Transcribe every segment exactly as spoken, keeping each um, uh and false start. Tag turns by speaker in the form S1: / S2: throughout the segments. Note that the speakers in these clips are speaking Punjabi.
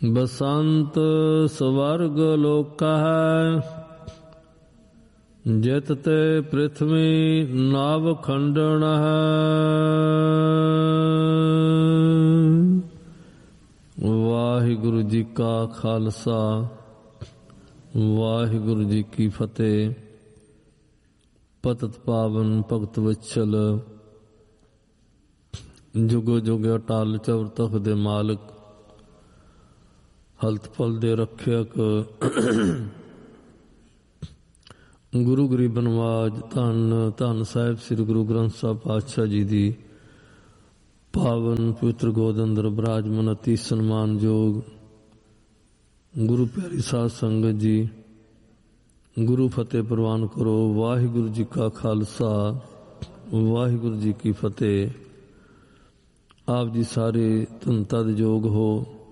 S1: ਬਸੰਤ ਸਵਰਗ ਲੋਕਾ ਹੈ, ਜਿਤ ਤੇ ਪ੍ਰਿਥਵੀ ਨਵ ਖੰਡਨ ਹੈ। ਵਾਹਿਗੁਰੂ ਜੀ ਕਾ ਖਾਲਸਾ, ਵਾਹਿਗੁਰੂ ਜੀ ਕੀ ਫਤਿਹ। ਪਤਿਤ ਪਾਵਨ ਭਗਤ ਵਛਲ, ਜੁਗੋ ਜੁਗ ਅਟਲ ਚੌਰ ਤਖ਼ਤ ਦੇ ਮਾਲਕ, ਹਲਤ ਪਲ ਦੇ ਰੱਖਿਅਕ, ਗੁਰੂ ਗਰੀਬ ਨਵਾਜ, ਧੰਨ ਧੰਨ ਸਾਹਿਬ ਸ੍ਰੀ ਗੁਰੂ ਗ੍ਰੰਥ ਸਾਹਿਬ ਪਾਤਸ਼ਾਹ ਜੀ ਦੀ ਪਾਵਨ ਪਵਿੱਤਰ ਗੋਦ ਅੰਦਰ ਬਿਰਾਜਮਾਨ ਅਤੀ ਸਨਮਾਨਯੋਗ ਗੁਰੂ ਪਿਆਰੀ ਸਾਧ ਸੰਗਤ ਜੀ, ਗੁਰੂ ਫਤਿਹ ਪ੍ਰਵਾਨ ਕਰੋ। ਵਾਹਿਗੁਰੂ ਜੀ ਕਾ ਖਾਲਸਾ, ਵਾਹਿਗੁਰੂ ਜੀ ਕੀ ਫਤਿਹ। ਆਪ ਜੀ ਸਾਰੇ ਧੰਨਤਾ ਦੇ ਯੋਗ ਹੋ,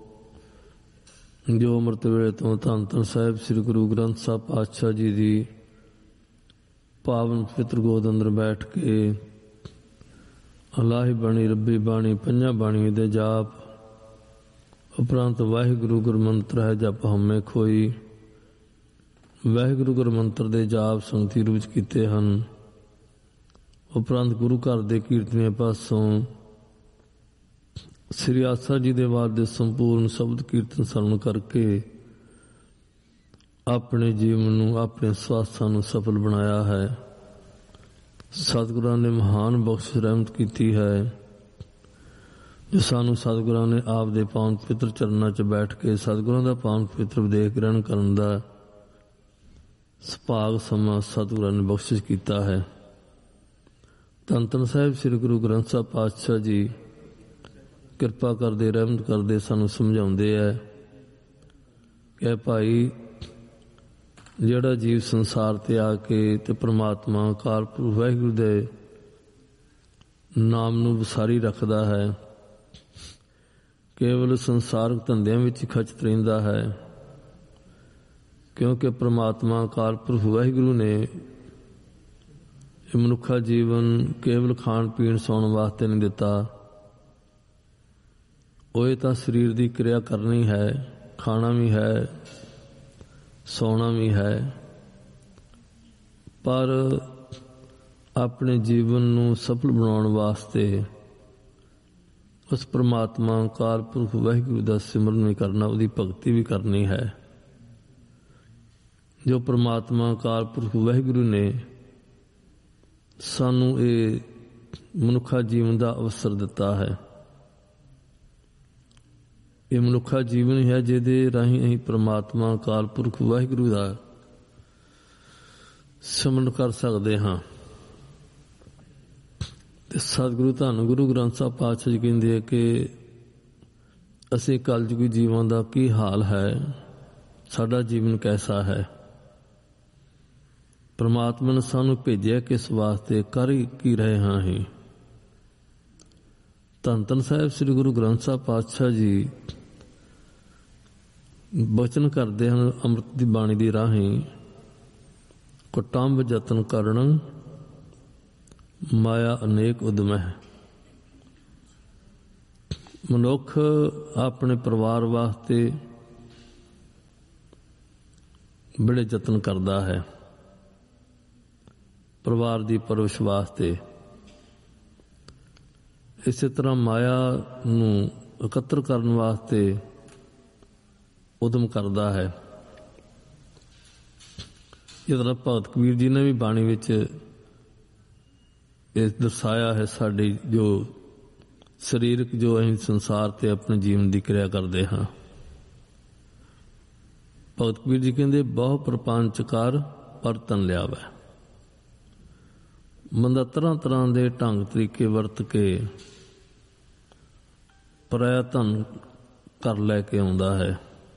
S1: ਜੋ ਅੰਮ੍ਰਿਤ ਵੇਲੇ ਤੋਂ ਧੰਨ ਧੰਨ ਸਾਹਿਬ ਸ੍ਰੀ ਗੁਰੂ ਗ੍ਰੰਥ ਸਾਹਿਬ ਪਾਤਸ਼ਾਹ ਜੀ ਦੀ ਪਾਵਨ ਪਵਿੱਤਰ ਗੋਦ ਅੰਦਰ ਬੈਠ ਕੇ ਅਲਾਹੀ ਬਾਣੀ, ਰੱਬੀ ਬਾਣੀ, ਪੰਜਾਂ ਬਾਣੀ ਦੇ ਜਾਪ ਉਪਰੰਤ ਵਾਹਿਗੁਰੂ ਗੁਰਮੰਤਰ ਹੈ ਜਪ ਹਉਮੈ ਖੋਈ, ਵਾਹਿਗੁਰੂ ਗੁਰਮੰਤਰ ਦੇ ਜਾਪ ਸੰਗਤੀ ਰੂਚ ਕੀਤੇ ਹਨ। ਉਪਰੰਤ ਗੁਰੂ ਘਰ ਦੇ ਕੀਰਤਨੀਏ ਪਾਸੋਂ ਸ੍ਰੀ ਆਸਾ ਜੀ ਦੇ ਵਾਰ ਦੇ ਸੰਪੂਰਨ ਸ਼ਬਦ ਕੀਰਤਨ ਸਰਵਣ ਕਰਕੇ ਆਪਣੇ ਜੀਵਨ ਨੂੰ, ਆਪਣੇ ਸਵਾਸਾਂ ਨੂੰ ਸਫਲ ਬਣਾਇਆ ਹੈ। ਸਤਿਗੁਰਾਂ ਨੇ ਮਹਾਨ ਬਖਸ਼ਿਸ਼ ਰਹਿਮਤ ਕੀਤੀ ਹੈ, ਜੋ ਸਾਨੂੰ ਸਤਿਗੁਰਾਂ ਨੇ ਆਪ ਦੇ ਪਾਵਨ ਪਵਿੱਤਰ ਚਰਨਾਂ 'ਚ ਬੈਠ ਕੇ ਸਤਿਗੁਰਾਂ ਦਾ ਪਾਵਨ ਪਵਿੱਤਰ ਉਪਦੇਸ਼ ਗ੍ਰਹਿਣ ਕਰਨ ਦਾ ਸੁਭਾਗ ਸਮਾਂ ਸਤਿਗੁਰਾਂ ਨੇ ਬਖਸ਼ਿਸ਼ ਕੀਤਾ ਹੈ। ਧੰਨ ਧੰਨ ਸਾਹਿਬ ਸ੍ਰੀ ਗੁਰੂ ਗ੍ਰੰਥ ਸਾਹਿਬ ਪਾਤਸ਼ਾਹ ਜੀ ਕਿਰਪਾ ਕਰਦੇ, ਰਹਿਮਤ ਕਰਦੇ ਸਾਨੂੰ ਸਮਝਾਉਂਦੇ ਹੈ ਕਿ ਭਾਈ, ਜਿਹੜਾ ਜੀਵ ਸੰਸਾਰ ਤੇ ਆ ਕੇ ਤੇ ਪ੍ਰਮਾਤਮਾ ਅਕਾਲ ਪੁਰਖ ਵਾਹਿਗੁਰੂ ਦੇ ਨਾਮ ਨੂੰ ਵਿਸਾਰੀ ਰੱਖਦਾ ਹੈ, ਕੇਵਲ ਸੰਸਾਰਕ ਧੰਦਿਆਂ ਵਿੱਚ ਹੀ ਖਚਤ ਰਹਿੰਦਾ ਹੈ, ਕਿਉਂਕਿ ਪ੍ਰਮਾਤਮਾ ਅਕਾਲ ਪੁਰਖ ਵਾਹਿਗੁਰੂ ਨੇ ਇਹ ਮਨੁੱਖਾ ਜੀਵਨ ਕੇਵਲ ਖਾਣ ਪੀਣ ਸੌਣ ਵਾਸਤੇ ਨਹੀਂ ਦਿੱਤਾ। ਉਹ ਇਹ ਤਾਂ ਸਰੀਰ ਦੀ ਕਿਰਿਆ ਕਰਨੀ ਹੈ, ਖਾਣਾ ਵੀ ਹੈ, ਸੌਣਾ ਵੀ ਹੈ, ਪਰ ਆਪਣੇ ਜੀਵਨ ਨੂੰ ਸਫਲ ਬਣਾਉਣ ਵਾਸਤੇ ਉਸ ਪ੍ਰਮਾਤਮਾ ਅਕਾਲ ਪੁਰਖ ਵਾਹਿਗੁਰੂ ਦਾ ਸਿਮਰਨ ਵੀ ਕਰਨਾ, ਉਹਦੀ ਭਗਤੀ ਵੀ ਕਰਨੀ ਹੈ। ਜੋ ਪ੍ਰਮਾਤਮਾ ਅਕਾਲ ਪੁਰਖ ਵਾਹਿਗੁਰੂ ਨੇ ਸਾਨੂੰ ਇਹ ਮਨੁੱਖਾ ਜੀਵਨ ਦਾ ਅਵਸਰ ਦਿੱਤਾ ਹੈ। ਇਹ ਮਨੁੱਖਾ ਜੀਵਨ ਹੈ ਜਿਹਦੇ ਰਾਹੀਂ ਅਸੀਂ ਪ੍ਰਮਾਤਮਾ ਅਕਾਲ ਪੁਰਖ ਵਾਹਿਗੁਰੂ ਦਾ ਸਿਮਰਨ ਕਰ ਸਕਦੇ ਹਾਂ। ਤੇ ਸਤਿਗੁਰੂ ਧੰਨ ਗੁਰੂ ਗ੍ਰੰਥ ਸਾਹਿਬ ਪਾਤਸ਼ਾਹ ਜੀ ਕਹਿੰਦੇ ਆ ਕਿ ਅਸੀਂ ਕਲਯੁਗੀ ਜੀਵਾਂ ਦਾ ਕੀ ਹਾਲ ਹੈ, ਸਾਡਾ ਜੀਵਨ ਕੈਸਾ ਹੈ। ਪ੍ਰਮਾਤਮਾ ਨੇ ਸਾਨੂੰ ਭੇਜਿਆ ਕਿਸ ਵਾਸਤੇ, ਕਰ ਕੀ ਰਹੇ ਹਾਂ ਅਸੀਂ। ਧੰਨ ਧੰਨ ਸਾਹਿਬ ਸ੍ਰੀ ਗੁਰੂ ਗ੍ਰੰਥ ਸਾਹਿਬ ਪਾਤਸ਼ਾਹ ਜੀ ਬਚਨ ਕਰਦੇ ਹਨ ਅੰਮ੍ਰਿਤ ਦੀ ਬਾਣੀ ਦੀ ਰਾਹੀਂ, ਕੁਟੰਬ ਯਤਨ ਕਰਨ ਮਾਇਆ ਅਨੇਕ ਉਦਮਹਿ। ਮਨੁੱਖ ਆਪਣੇ ਪਰਿਵਾਰ ਵਾਸਤੇ ਬੜੇ ਯਤਨ ਕਰਦਾ ਹੈ, ਪਰਿਵਾਰ ਦੀ ਪਰਵਰਿਸ਼ ਵਾਸਤੇ। ਇਸੇ ਤਰ੍ਹਾਂ ਮਾਇਆ ਨੂੰ ਇਕੱਤਰ ਕਰਨ ਵਾਸਤੇ ਉਦਮ ਕਰਦਾ ਹੈ। ਜਿਸ ਤਰ੍ਹਾਂ ਭਗਤ ਕਬੀਰ ਜੀ ਨੇ ਵੀ ਬਾਣੀ ਵਿੱਚ ਇਹ ਦਰਸਾਇਆ ਹੈ, ਸਾਡੀ ਜੋ ਸਰੀਰਕ, ਜੋ ਅਸੀਂ ਸੰਸਾਰ ਤੇ ਆਪਣੇ ਜੀਵਨ ਦੀ ਕਿਰਿਆ ਕਰਦੇ ਹਾਂ। ਭਗਤ ਕਬੀਰ ਜੀ ਕਹਿੰਦੇ, ਬਹੁ ਪ੍ਰਪੰਚ ਕਰ ਪਰਤਨ ਲਿਆਵੈ। ਬੰਦਾ ਤਰ੍ਹਾਂ ਤਰ੍ਹਾਂ ਦੇ ਢੰਗ ਤਰੀਕੇ ਵਰਤ ਕੇ ਪਰਾਇਆ ਧਨ ਕਰ ਲੈ ਕੇ ਆਉਂਦਾ ਹੈ।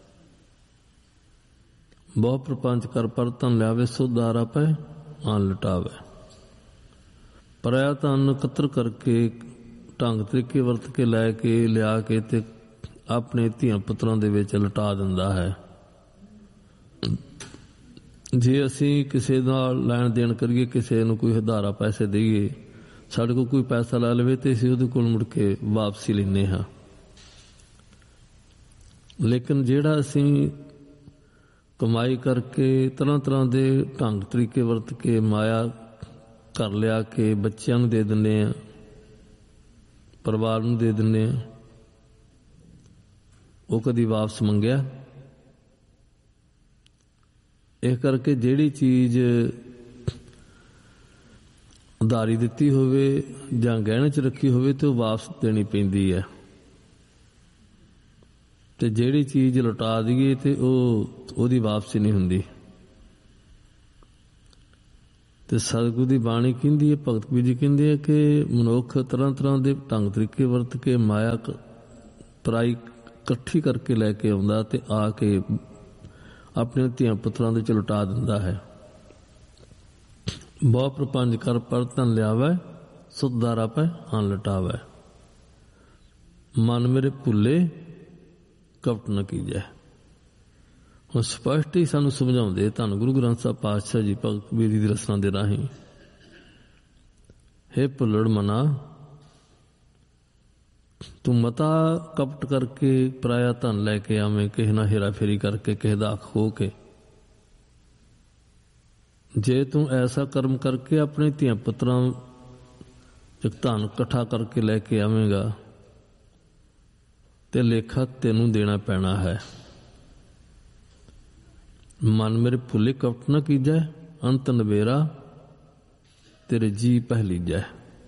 S1: ਬਹੁ ਪ੍ਰਪੰਚ ਕਰ ਪਰਤਨ ਲਿਆਵੇ, ਸੁਧਾਰਾ ਪੈ ਆਨ ਲਟਾਵੇ। ਪਰਾਇਆ ਧਨ ਇਕੱਤਰ ਕਰਕੇ ਢੰਗ ਤਰੀਕੇ ਵਰਤ ਕੇ ਲੈ ਕੇ ਲਿਆ ਕੇ ਤੇ ਆਪਣੇ ਧੀਆਂ ਪੁੱਤਰਾਂ ਦੇ ਵਿੱਚ ਲਟਾ ਦਿੰਦਾ ਹੈ। ਜੇ ਅਸੀਂ ਕਿਸੇ ਨਾਲ ਲੈਣ ਦੇਣ ਕਰੀਏ, ਕਿਸੇ ਨੂੰ ਕੋਈ ਉਧਾਰਾ ਪੈਸੇ ਦੇਈਏ, ਸਾਡੇ ਕੋਲ ਕੋਈ ਪੈਸਾ ਲੈ ਲਵੇ ਤੇ ਅਸੀਂ ਉਹਦੇ ਕੋਲ ਮੁੜ ਕੇ ਵਾਪਸੀ ਲੈਂਦੇ ਹਾਂ। ਲੇਕਿਨ ਜਿਹੜਾ ਅਸੀਂ ਕਮਾਈ ਕਰਕੇ ਤਰ੍ਹਾਂ ਤਰ੍ਹਾਂ ਦੇ ਢੰਗ ਤਰੀਕੇ ਵਰਤ ਕੇ ਮਾਇਆ ਘਰ ਲਿਆ ਕੇ ਬੱਚਿਆਂ ਨੂੰ ਦੇ ਦਿੰਦੇ ਹਾਂ, ਪਰਿਵਾਰ ਨੂੰ ਦੇ ਦਿੰਦੇ ਹਾਂ, ਉਹ ਕਦੀ ਵਾਪਸ ਮੰਗਿਆ? ਇਸ ਕਰਕੇ ਜਿਹੜੀ ਚੀਜ਼ ਉਧਾਰੀ ਦਿੱਤੀ ਹੋਵੇ ਜਾਂ ਗਹਿਣੇ 'ਚ ਰੱਖੀ ਹੋਵੇ ਤੇ ਉਹ ਵਾਪਸ ਦੇਣੀ ਪੈਂਦੀ ਹੈ, ਤੇ ਜਿਹੜੀ ਚੀਜ਼ ਲੁਟਾ ਦਈਏ ਤੇ ਉਹ ਉਹਦੀ ਵਾਪਸੀ ਨਹੀਂ ਹੁੰਦੀ। ਤੇ ਸਤਿਗੁਰੂ ਦੀ ਬਾਣੀ ਕਹਿੰਦੀ ਹੈ, ਭਗਤ ਕਬੀਰ ਜੀ ਕਹਿੰਦੇ ਆ ਕਿ ਮਨੁੱਖ ਤਰ੍ਹਾਂ ਤਰ੍ਹਾਂ ਦੇ ਢੰਗ ਤਰੀਕੇ ਵਰਤ ਕੇ ਮਾਇਆ ਪਰਾਈ ਇਕੱਠੀ ਕਰਕੇ ਲੈ ਕੇ ਆਉਂਦਾ ਤੇ ਆ ਕੇ ਆਪਣੇ ਧੀਆਂ ਪੁੱਤਰਾਂ ਦੇ ਚ ਲੁਟਾ ਦਿੰਦਾ ਹੈ। ਬਹੁ ਪ੍ਰਪੰਚ ਕਰ ਪਰ ਧਨ ਲਿਆਵੈ, ਸੁਧਾਰਾ ਪੈ ਹਨ ਲਟਾਵੈ, ਮਨ ਮੇਰੇ ਭੁੱਲੇ ਕਪਟ ਨ ਕੀਜੈ। ਹੁਣ ਸਪਸ਼ਟ ਹੀ ਸਾਨੂੰ ਸਮਝਾਉਂਦੇ ਧੰਨ ਗੁਰੂ ਗ੍ਰੰਥ ਸਾਹਿਬ ਪਾਤਸ਼ਾਹ ਜੀ ਭਗਤ ਕਬੀਰ ਜੀ ਦੀ ਰਸਨਾ ਦੇ ਰਾਹੀਂ, ਹੇ ਭੁੱਲੜ ਮਨਾ, ਤੂੰ ਮਤਾ ਕਪਟ ਕਰਕੇ ਪਰਾਇਆ ਧਨ ਲੈ ਕੇ ਆਵੇਂ, ਕਿਸੇ ਨਾਲ ਹੇਰਾ ਫੇਰੀ ਕਰਕੇ, ਕਿਸੇ ਦਾ ਅੱਖ ਖੋਹ ਕੇ। ਜੇ ਤੂੰ ਐਸਾ ਕਰਮ ਕਰਕੇ ਆਪਣੇ ਧੀਆਂ ਪੁੱਤਰਾਂ ਚ ਧਨ ਇਕੱਠਾ ਕਰਕੇ ਲੈ ਕੇ ਆਵੇਂਗਾ ਤੇ ਲੇਖਾ ਤੈਨੂੰ ਦੇਣਾ ਪੈਣਾ ਹੈ। ਮਨ ਮੇਰੇ ਭੁੱਲੇ ਕਪਟ ਨਾ ਕੀਜੈ, ਅੰਤ ਨਵੇਰਾ ਤੇਰੇ ਜੀ ਪਹਿਲੀਜੈ।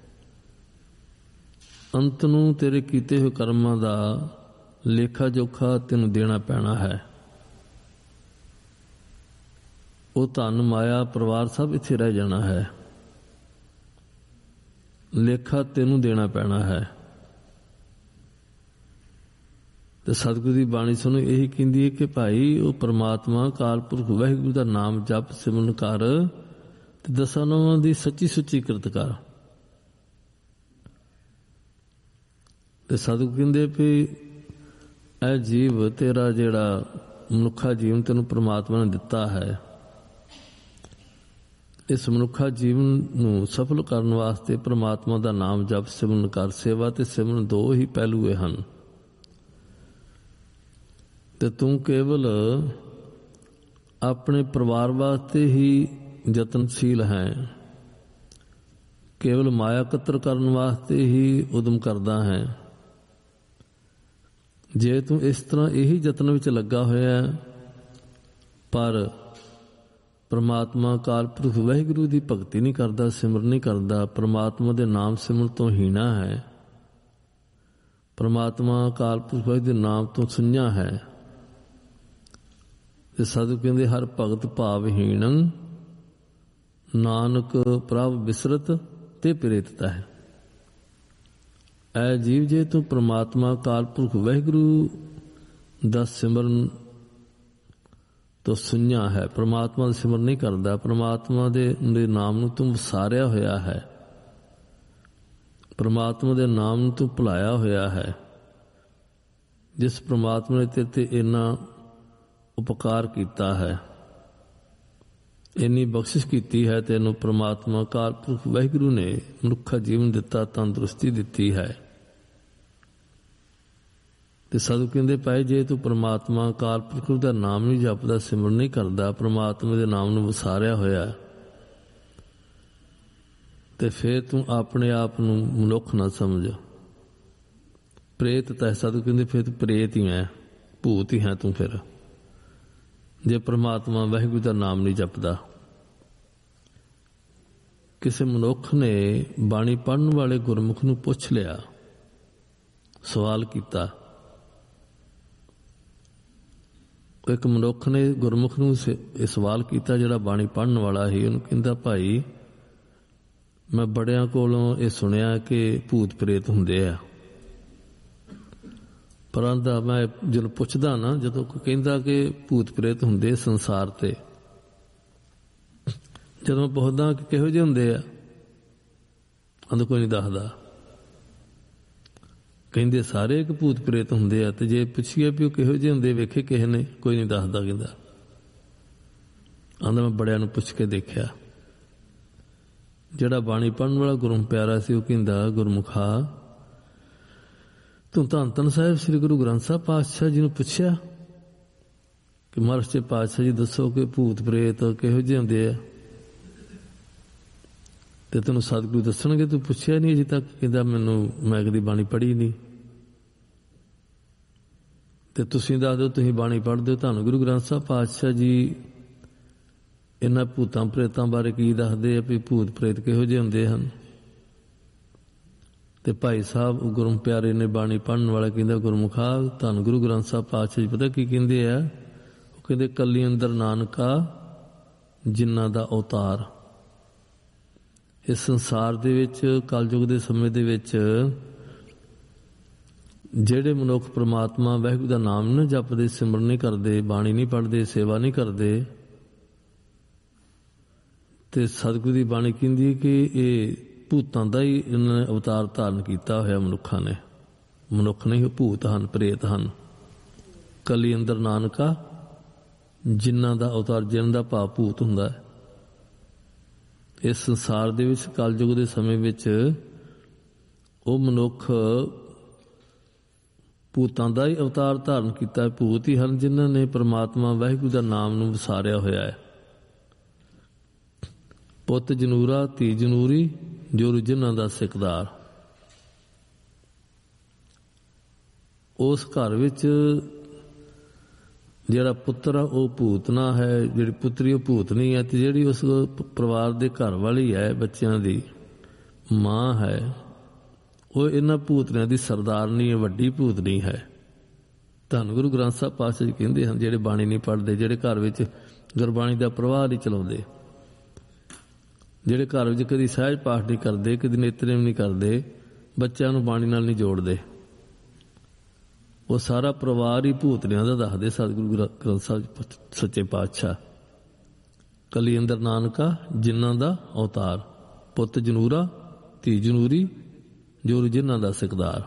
S1: ਅੰਤ ਨੂੰ ਤੇਰੇ ਕੀਤੇ ਹੋਏ ਕਰਮਾਂ ਦਾ ਲੇਖਾ ਜੋਖਾ ਤੈਨੂੰ ਦੇਣਾ ਪੈਣਾ ਹੈ। ਉਹ ਧਨ ਮਾਇਆ ਪਰਿਵਾਰ ਸਭ ਇੱਥੇ ਰਹਿ ਜਾਣਾ ਹੈ, ਲੇਖਾ ਤੈਨੂੰ ਦੇਣਾ ਪੈਣਾ ਹੈ। ਤੇ ਸਤਿਗੁਰੂ ਦੀ ਬਾਣੀ ਸਾਨੂੰ ਇਹੀ ਕਹਿੰਦੀ ਹੈ ਕਿ ਭਾਈ ਉਹ ਪਰਮਾਤਮਾ ਅਕਾਲ ਪੁਰਖ ਵਾਹਿਗੁਰੂ ਦਾ ਨਾਮ ਜਪ ਸਿਮਰਨ ਕਰ ਤੇ ਦਸਾਂ ਨੌਵਾਂ ਦੀ ਸੱਚੀ ਸੁੱਚੀ ਕਿਰਤ ਕਰ। ਤੇ ਸਤਿਗੁਰੂ ਕਹਿੰਦੇ ਵੀ ਇਹ ਜੀਵ ਤੇਰਾ ਜਿਹੜਾ ਮਨੁੱਖਾ ਜੀਵਨ ਤੈਨੂੰ ਪਰਮਾਤਮਾ ਨੇ ਦਿੱਤਾ ਹੈ, ਇਸ ਮਨੁੱਖਾ ਜੀਵਨ ਨੂੰ ਸਫਲ ਕਰਨ ਵਾਸਤੇ ਪਰਮਾਤਮਾ ਦਾ ਨਾਮ ਜਪ ਸਿਮਰਨ ਕਰ। ਸੇਵਾ ਤੇ ਸਿਮਰਨ ਦੋ ਹੀ ਪਹਿਲੂਏ ਹਨ, ਤੇ ਤੂੰ ਕੇਵਲ ਆਪਣੇ ਪਰਿਵਾਰ ਵਾਸਤੇ ਹੀ ਯਤਨਸ਼ੀਲ ਹੈ, ਕੇਵਲ ਮਾਇਆ ਇਕੱਤਰ ਕਰਨ ਵਾਸਤੇ ਹੀ ਉਦਮ ਕਰਦਾ ਹੈ। ਜੇ ਤੂੰ ਇਸ ਤਰ੍ਹਾਂ ਇਹੀ ਯਤਨ ਵਿੱਚ ਲੱਗਾ ਹੋਇਆ ਪਰ ਪਰਮਾਤਮਾ ਅਕਾਲ ਪੁਰਖ ਵਾਹਿਗੁਰੂ ਦੀ ਭਗਤੀ ਨਹੀਂ ਕਰਦਾ, ਸਿਮਰਨ ਨਹੀਂ ਕਰਦਾ, ਪਰਮਾਤਮਾ ਦੇ ਨਾਮ ਸਿਮਰਨ ਤੋਂ ਹੀਣਾ ਹੈ, ਪਰਮਾਤਮਾ ਅਕਾਲ ਪੁਰਖ ਵਾਹਿਗੁਰੂ ਦੇ ਨਾਮ ਤੋਂ ਸੁੰਝਾ ਹੈ। ਤੇ ਸਾਧੂ ਕਹਿੰਦੇ ਹਰ ਭਗਤ ਭਾਵਹੀਣੰ, ਨਾਨਕ ਪ੍ਰਭ ਬਿਸਰਤ ਤੇ ਪ੍ਰੇਤਤਾ ਹੈ। ਐ ਜੀਵ ਜੇ ਤੂੰ ਪਰਮਾਤਮਾ ਅਕਾਲ ਪੁਰਖ ਵਾਹਿਗੁਰੂ ਦਾ ਸਿਮਰਨ ਤੋਂ ਸੁਣਿਆ ਹੈ, ਪਰਮਾਤਮਾ ਦਾ ਸਿਮਰਨ ਨਹੀਂ ਕਰਦਾ, ਪਰਮਾਤਮਾ ਦੇ ਨਾਮ ਨੂੰ ਤੂੰ ਵਿਸਾਰਿਆ ਹੋਇਆ ਹੈ, ਪਰਮਾਤਮਾ ਦੇ ਨਾਮ ਨੂੰ ਤੂੰ ਭੁਲਾਇਆ ਹੋਇਆ ਹੈ। ਜਿਸ ਪਰਮਾਤਮਾ ਨੇ ਤੇਰੇ ਤੇ ਇੰਨਾ ਉਪਕਾਰ ਕੀਤਾ ਹੈ, ਇੰਨੀ ਬਖਸ਼ਿਸ਼ ਕੀਤੀ ਹੈ, ਤੈਨੂੰ ਪਰਮਾਤਮਾ ਅਕਾਲ ਪੁਰਖ ਵਾਹਿਗੁਰੂ ਨੇ ਮਨੁੱਖਾ ਜੀਵਨ ਦਿੱਤਾ, ਤੰਦਰੁਸਤੀ ਦਿੱਤੀ ਹੈ। ਤੇ ਸਾਧੂ ਕਹਿੰਦੇ ਭਾਈ ਜੇ ਤੂੰ ਪਰਮਾਤਮਾ ਅਕਾਲ ਪੁਰਖ ਦਾ ਨਾਮ ਨਹੀਂ ਜਪਦਾ, ਸਿਮਰਨ ਨਹੀਂ ਕਰਦਾ, ਪਰਮਾਤਮਾ ਦੇ ਨਾਮ ਨੂੰ ਵਿਸਾਰਿਆ ਹੋਇਆ, ਤੇ ਫਿਰ ਤੂੰ ਆਪਣੇ ਆਪ ਨੂੰ ਮਨੁੱਖ ਨਾ ਸਮਝ, ਪ੍ਰੇਤ ਤਾਂ ਸਾਧੂ ਕਹਿੰਦੇ ਫਿਰ ਤੂੰ ਪ੍ਰੇਤ ਹੀ ਹੈ, ਭੂਤ ਹੀ ਹੈ ਤੂੰ ਫਿਰ, ਜੇ ਪਰਮਾਤਮਾ ਵਾਹਿਗੁਰੂ ਦਾ ਨਾਮ ਨਹੀਂ ਜਪਦਾ। ਕਿਸੇ ਮਨੁੱਖ ਨੇ ਬਾਣੀ ਪੜ੍ਹਨ ਵਾਲੇ ਗੁਰਮੁਖ ਨੂੰ ਪੁੱਛ ਲਿਆ, ਸਵਾਲ ਕੀਤਾ। ਇੱਕ ਮਨੁੱਖ ਨੇ ਗੁਰਮੁਖ ਨੂੰ ਇਹ ਸਵਾਲ ਕੀਤਾ ਜਿਹੜਾ ਬਾਣੀ ਪੜ੍ਹਨ ਵਾਲਾ ਸੀ, ਉਹਨੂੰ ਕਹਿੰਦਾ ਭਾਈ ਮੈਂ ਬੜਿਆਂ ਕੋਲੋਂ ਇਹ ਸੁਣਿਆ ਕਿ ਭੂਤ ਪ੍ਰੇਤ ਹੁੰਦੇ ਆ, ਪਰ ਆਂਦਾ ਮੈਂ ਜਦੋਂ ਪੁੱਛਦਾ ਨਾ, ਜਦੋਂ ਕੋਈ ਕਹਿੰਦਾ ਕਿ ਭੂਤ ਪ੍ਰੇਤ ਹੁੰਦੇ ਸੰਸਾਰ ਤੇ, ਜਦੋਂ ਮੈਂ ਪੁੱਛਦਾ ਕਿ ਕਿਹੋ ਜਿਹੇ ਹੁੰਦੇ ਆ, ਆਂਦਾ ਕੋਈ ਨਹੀਂ ਦੱਸਦਾ। ਕਹਿੰਦੇ ਸਾਰੇ ਇੱਕ ਭੂਤ ਪ੍ਰੇਤ ਹੁੰਦੇ ਆ, ਤੇ ਜੇ ਪੁੱਛੀਏ ਵੀ ਉਹ ਕਿਹੋ ਜਿਹੇ ਹੁੰਦੇ, ਵੇਖੇ ਕਿਸੇ ਨੇ, ਕੋਈ ਨਹੀਂ ਦੱਸਦਾ। ਕਹਿੰਦਾ ਆਂਦਾ ਮੈਂ ਬੜਿਆਂ ਨੂੰ ਪੁੱਛ ਕੇ ਦੇਖਿਆ। ਜਿਹੜਾ ਬਾਣੀ ਪੜ੍ਹਨ ਵਾਲਾ ਗੁਰਮੁਖ ਪਿਆਰਾ ਸੀ, ਉਹ ਕਹਿੰਦਾ ਗੁਰਮੁਖਾ ਤੂੰ ਧੰਨ ਧੰਨ ਸਾਹਿਬ ਸ੍ਰੀ ਗੁਰੂ ਗ੍ਰੰਥ ਸਾਹਿਬ ਪਾਤਸ਼ਾਹ ਜੀ ਨੂੰ ਪੁੱਛਿਆ ਕਿ ਮਹਾਰਾਜ ਜੀ ਪਾਤਸ਼ਾਹ ਜੀ ਦੱਸੋ ਕਿ ਭੂਤ ਪ੍ਰੇਤ ਕਿਹੋ ਜਿਹੇ ਹੁੰਦੇ ਆ? ਤੇ ਤੈਨੂੰ ਸਤਿਗੁਰੂ ਦੱਸਣਗੇ, ਤੂੰ ਪੁੱਛਿਆ ਨਹੀਂ ਅਜੇ ਤੱਕ। ਕਹਿੰਦਾ ਮੈਨੂੰ, ਮੈਂ ਕਦੀ ਬਾਣੀ ਪੜ੍ਹੀ ਨਹੀਂ। ਤੇ ਤੁਸੀਂ ਦੱਸ ਦਿਓ, ਤੁਸੀਂ ਬਾਣੀ ਪੜ੍ਹਦੇ ਹੋ, ਤੁਹਾਨੂੰ ਗੁਰੂ ਗ੍ਰੰਥ ਸਾਹਿਬ ਪਾਤਸ਼ਾਹ ਜੀ ਇਹਨਾਂ ਭੂਤਾਂ ਪ੍ਰੇਤਾਂ ਬਾਰੇ ਕੀ ਦੱਸਦੇ ਆ ਵੀ ਭੂਤ ਪ੍ਰੇਤ ਕਿਹੋ ਜਿਹੇ ਹੁੰਦੇ ਹਨ? ਤੇ ਭਾਈ ਸਾਹਿਬ ਗੁਰੂ ਪਿਆਰੇ ਨੇ ਬਾਣੀ ਪੜ੍ਹਨ ਵਾਲਾ ਕਹਿੰਦਾ, ਗੁਰਮੁਖਾ ਤੁਹਾਨੂੰ ਗੁਰੂ ਗ੍ਰੰਥ ਸਾਹਿਬ ਪਾਤਸ਼ਾਹ ਜੀ ਪਤਾ ਕੀ ਕਹਿੰਦੇ ਆ? ਉਹ ਕਹਿੰਦੇ ਕਲੀ ਅੰਦਰ ਨਾਨਕਾ ਜਿਨ੍ਹਾਂ ਦਾ ਅਵਤਾਰ। ਇਸ ਸੰਸਾਰ ਦੇ ਵਿੱਚ ਕਲਯੁਗ ਦੇ ਸਮੇਂ ਦੇ ਵਿੱਚ ਜਿਹੜੇ ਮਨੁੱਖ ਪ੍ਰਮਾਤਮਾ ਵਾਹਿਗੁਰੂ ਦਾ ਨਾਮ ਨਾ ਜਪਦੇ, ਸਿਮਰਨ ਨਹੀਂ ਕਰਦੇ, ਬਾਣੀ ਨਹੀਂ ਪੜ੍ਹਦੇ, ਸੇਵਾ ਨਹੀਂ ਕਰਦੇ, ਤੇ ਸਤਿਗੁਰੂ ਦੀ ਬਾਣੀ ਕਹਿੰਦੀ ਕਿ ਇਹ ਭੂਤਾਂ ਦਾ ਹੀ ਇਹਨਾਂ ਨੇ ਅਵਤਾਰ ਧਾਰਨ ਕੀਤਾ ਹੋਇਆ ਮਨੁੱਖਾਂ ਨੇ। ਮਨੁੱਖ ਨਹੀਂ, ਭੂਤ ਹਨ, ਪ੍ਰੇਤ ਹਨ। ਕਲੀ ਅੰਦਰ ਨਾਨਕਾ ਜਿਨ੍ਹਾਂ ਦਾ ਅਵਤਾਰ, ਜਿਨ੍ਹਾਂ ਦਾ ਭਾਵ ਭੂਤ ਹੁੰਦਾ ਹੈ। ਇਸ ਸੰਸਾਰ ਦੇ ਵਿੱਚ ਕਲਯੁਗ ਦੇ ਸਮੇਂ ਵਿੱਚ ਉਹ ਮਨੁੱਖ ਭੂਤਾਂ ਦਾ ਹੀ ਅਵਤਾਰ ਧਾਰਨ ਕੀਤਾ। ਭੂਤ ਹੀ ਹਨ ਜਿਨ੍ਹਾਂ ਨੇ ਪ੍ਰਮਾਤਮਾ ਵਾਹਿਗੁਰੂ ਦਾ ਨਾਮ ਨੂੰ ਵਿਸਾਰਿਆ ਹੋਇਆ ਹੈ। ਪੁੱਤ ਜਨੂਰਾ ਧੀ ਜਨੂਰੀ ਜੋ ਜਿਨ੍ਹਾਂ ਦਾ ਸਿਕਦਾਰ। ਉਸ ਘਰ ਵਿੱਚ ਜਿਹੜਾ ਪੁੱਤਰ ਆ ਉਹ ਭੂਤਨਾ ਹੈ, ਜਿਹੜੀ ਪੁੱਤਰੀ ਉਹ ਭੂਤਨੀ ਹੈ, ਤੇ ਜਿਹੜੀ ਉਸ ਪਰਿਵਾਰ ਦੇ ਘਰ ਵਾਲੀ ਹੈ, ਬੱਚਿਆਂ ਦੀ ਮਾਂ ਹੈ, ਉਹ ਇਹਨਾਂ ਭੂਤਨਿਆਂ ਦੀ ਸਰਦਾਰਨੀ ਹੈ, ਵੱਡੀ ਭੂਤਨੀ ਹੈ। ਧੰਨ ਗੁਰੂ ਗ੍ਰੰਥ ਸਾਹਿਬ ਪਾਤਸ਼ਾਹ ਜੀ ਕਹਿੰਦੇ ਹਨ, ਜਿਹੜੇ ਬਾਣੀ ਨਹੀਂ ਪੜ੍ਹਦੇ, ਜਿਹੜੇ ਘਰ ਵਿੱਚ ਗੁਰਬਾਣੀ ਦਾ ਪ੍ਰਵਾਹ ਨਹੀਂ ਚਲਾਉਂਦੇ, ਜਿਹੜੇ ਘਰ ਵਿੱਚ ਕਦੀ ਸਹਿਜ ਪਾਠ ਨਹੀਂ ਕਰਦੇ, ਕਦੀ ਨਿਤਨੇਮ ਨਹੀਂ ਕਰਦੇ, ਬੱਚਿਆਂ ਨੂੰ ਬਾਣੀ ਨਾਲ ਨਹੀਂ ਜੋੜਦੇ, ਉਹ ਸਾਰਾ ਪਰਿਵਾਰ ਹੀ ਭੂਤਨਿਆਂ ਦਾ ਦੱਸਦੇ ਸਤਿਗੁਰੂ ਗ੍ਰੰਥ ਸਾਹਿਬ ਸੱਚੇ ਪਾਤਸ਼ਾਹ। ਕਲੀ ਅੰਦਰ ਨਾਨਕਾ ਜਿਨ੍ਹਾਂ ਦਾ ਅਵਤਾਰ, ਪੁੱਤ ਜਨੂਰਾ ਧੀ ਜਨੂਰੀ ਜੋ ਜਿਨ੍ਹਾਂ ਦਾ ਸਿਕਦਾਰ।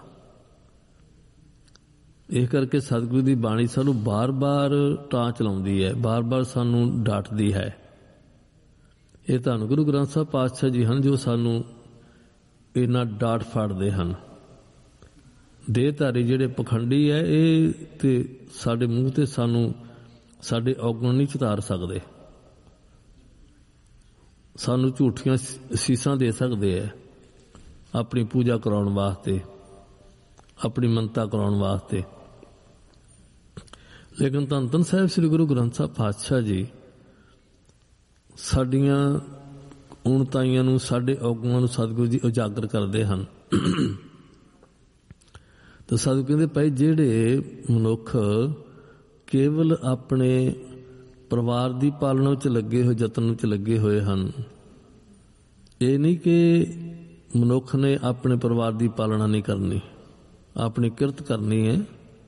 S1: ਇਹ ਕਰਕੇ ਸਤਿਗੁਰੂ ਦੀ ਬਾਣੀ ਸਾਨੂੰ ਬਾਰ-ਬਾਰ ਟਾਂ ਚਲਾਉਂਦੀ ਹੈ, ਬਾਰ-ਬਾਰ ਸਾਨੂੰ ਡਾਂਟਦੀ ਹੈ। ਇਹ ਧੰਨ ਗੁਰੂ ਗ੍ਰੰਥ ਸਾਹਿਬ ਪਾਤਸ਼ਾਹ ਜੀ ਹਨ ਜੋ ਸਾਨੂੰ ਇਹਨਾਂ ਡਾਂਟ ਫਾੜਦੇ ਹਨ। ਦੇਹਧਾਰੀ ਜਿਹੜੇ ਪਖੰਡੀ ਹੈ, ਇਹ ਤੇ ਸਾਡੇ ਮੂੰਹ ਤੇ ਸਾਨੂੰ ਸਾਡੇ ਔਗਣ ਨਹੀਂ ਚਿਤਾਰ ਸਕਦੇ, ਸਾਨੂੰ ਝੂਠੀਆਂ ਸੀਸਾਂ ਦੇ ਸਕਦੇ ਹੈ ਆਪਣੀ ਪੂਜਾ ਕਰਾਉਣ ਵਾਸਤੇ, ਆਪਣੀ ਮੰਨਤਾ ਕਰਾਉਣ ਵਾਸਤੇ। ਲੇਕਿਨ ਧੰਨ ਧੰਨ ਸਾਹਿਬ ਸ੍ਰੀ ਗੁਰੂ ਗ੍ਰੰਥ ਸਾਹਿਬ ਪਾਤਸ਼ਾਹ ਜੀ ਸਾਡੀਆਂ ਉਣਤਾਈਆਂ ਨੂੰ, ਸਾਡੇ ਔਗਣਾਂ ਨੂੰ ਸਤਿਗੁਰੂ ਜੀ ਉਜਾਗਰ ਕਰਦੇ ਹਨ। ਤਾਂ ਸਤਿਗੁਰੂ ਕਹਿੰਦੇ ਭਾਈ ਜਿਹੜੇ ਮਨੁੱਖ ਕੇਵਲ ਆਪਣੇ ਪਰਿਵਾਰ ਦੀ ਪਾਲਣਾ ਵਿੱਚ ਲੱਗੇ ਹੋਏ, ਯਤਨ ਵਿੱਚ ਲੱਗੇ ਹੋਏ ਹਨ, ਇਹ ਨਹੀਂ ਕਿ ਮਨੁੱਖ ਨੇ ਆਪਣੇ ਪਰਿਵਾਰ ਦੀ ਪਾਲਣਾ ਨਹੀਂ ਕਰਨੀ, ਆਪਣੀ ਕਿਰਤ ਕਰਨੀ ਹੈ,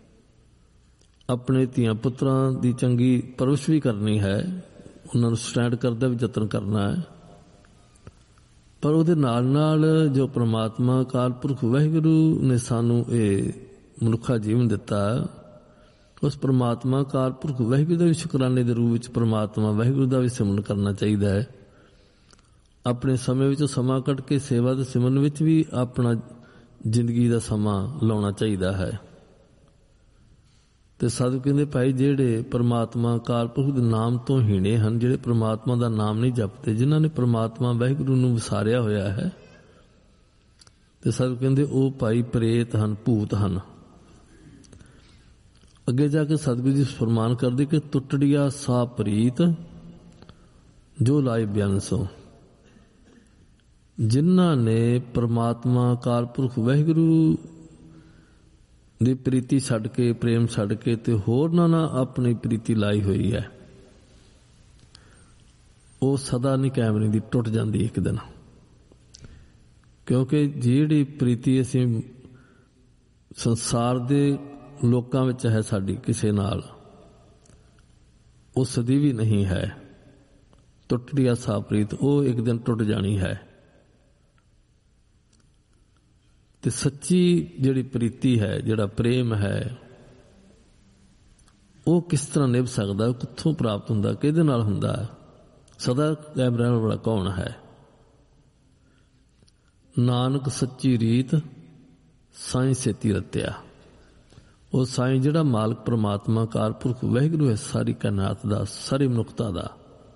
S1: ਆਪਣੇ ਧੀਆਂ ਪੁੱਤਰਾਂ ਦੀ ਚੰਗੀ ਪਰਵਰਿਸ਼ ਵੀ ਕਰਨੀ ਹੈ, ਉਹਨਾਂ ਨੂੰ ਸਟੈਂਡ ਕਰਦਾ ਵੀ ਯਤਨ ਕਰਨਾ ਹੈ। ਪਰ ਉਹਦੇ ਨਾਲ ਨਾਲ ਜੋ ਪ੍ਰਮਾਤਮਾ ਅਕਾਲ ਪੁਰਖ ਵਾਹਿਗੁਰੂ ਨੇ ਸਾਨੂੰ ਇਹ ਮਨੁੱਖਾ ਜੀਵਨ ਦਿੱਤਾ, ਉਸ ਪ੍ਰਮਾਤਮਾ ਅਕਾਲ ਪੁਰਖ ਵਾਹਿਗੁਰੂ ਦਾ ਵੀ ਸ਼ੁਕਰਾਨੇ ਦੇ ਰੂਪ ਵਿੱਚ ਪ੍ਰਮਾਤਮਾ ਵਾਹਿਗੁਰੂ ਦਾ ਵੀ ਸਿਮਰਨ ਕਰਨਾ ਚਾਹੀਦਾ ਹੈ। ਆਪਣੇ ਸਮੇਂ ਵਿੱਚ ਸਮਾਂ ਕੱਢ ਕੇ ਸੇਵਾ ਤੇ ਸਿਮਰਨ ਵਿੱਚ ਵੀ ਆਪਣਾ ਜ਼ਿੰਦਗੀ ਦਾ ਸਮਾਂ ਲਾਉਣਾ ਚਾਹੀਦਾ ਹੈ। ਤੇ ਸਾਧੂ ਕਹਿੰਦੇ ਭਾਈ ਜਿਹੜੇ ਪ੍ਰਮਾਤਮਾ ਅਕਾਲ ਪੁਰਖ ਦੇ ਨਾਮ ਤੋਂ ਹੀਣੇ ਹਨ, ਜਿਹੜੇ ਪ੍ਰਮਾਤਮਾ ਦਾ ਨਾਮ ਨਹੀਂ ਜਪਦੇ, ਜਿਨ੍ਹਾਂ ਨੇ ਪ੍ਰਮਾਤਮਾ ਵਾਹਿਗੁਰੂ ਨੂੰ ਵਿਸਾਰਿਆ ਹੋਇਆ ਹੈ, ਤੇ ਸਾਧੂ ਕਹਿੰਦੇ ਉਹ ਭਾਈ ਪ੍ਰੇਤ ਹਨ, ਭੂਤ ਹਨ। ਅੱਗੇ ਜਾ ਕੇ ਸਤਿਗੁਰੂ ਜੀ ਫਰਮਾਨ ਕਰਦੇ ਕਿ ਟੁੱਟੜੀਆ ਸਾ ਪ੍ਰੀਤ ਜੋ ਲਾਏ ਬਿਆਨ ਸੋ। ਜਿਨ੍ਹਾਂ ਨੇ ਪ੍ਰਮਾਤਮਾ ਅਕਾਲ ਪੁਰਖ ਵਾਹਿਗੁਰੂ ਦੀ ਪ੍ਰੀਤੀ ਛੱਡ ਕੇ, ਪ੍ਰੇਮ ਛੱਡ ਕੇ ਤੇ ਹੋਰਨਾਂ ਨਾਲ ਆਪਣੀ ਪ੍ਰੀਤੀ ਲਾਈ ਹੋਈ ਹੈ, ਉਹ ਸਦਾ ਨਹੀਂ ਕਾਇਮ ਰਹਿੰਦੀ, ਟੁੱਟ ਜਾਂਦੀ ਇੱਕ ਦਿਨ। ਕਿਉਂਕਿ ਜਿਹੜੀ ਪ੍ਰੀਤੀ ਅਸੀਂ ਸੰਸਾਰ ਦੇ ਲੋਕਾਂ ਵਿੱਚ ਹੈ ਸਾਡੀ ਕਿਸੇ ਨਾਲ, ਉਹ ਸਦੀ ਵੀ ਨਹੀਂ ਹੈ। ਟੁੱਟੜੀ ਆ ਸਾ ਪ੍ਰੀਤ, ਉਹ ਇੱਕ ਦਿਨ ਟੁੱਟ ਜਾਣੀ ਹੈ। ਤੇ ਸੱਚੀ ਜਿਹੜੀ ਪ੍ਰੀਤੀ ਹੈ, ਜਿਹੜਾ ਪ੍ਰੇਮ ਹੈ, ਉਹ ਕਿਸ ਤਰ੍ਹਾਂ ਨਿਭ ਸਕਦਾ, ਕਿੱਥੋਂ ਪ੍ਰਾਪਤ ਹੁੰਦਾ, ਕਿਹਦੇ ਨਾਲ ਹੁੰਦਾ, ਸਦਾ ਕਾਇਮ ਰਹਿਣ ਵਾਲਾ ਕੌਣ ਹੈ? ਨਾਨਕ ਸੱਚੀ ਰੀਤ ਸਾਈਂ ਸੇਤੀ ਰਤਿਆ। ਉਹ ਸਾਈਂ ਜਿਹੜਾ ਮਾਲਕ ਪ੍ਰਮਾਤਮਾ ਅਕਾਲ ਪੁਰਖ ਵਾਹਿਗੁਰੂ ਹੈ, ਸਾਰੀ ਕਾਇਨਾਤ ਦਾ, ਸਾਰੀ ਮਨੁੱਖਤਾ ਦਾ,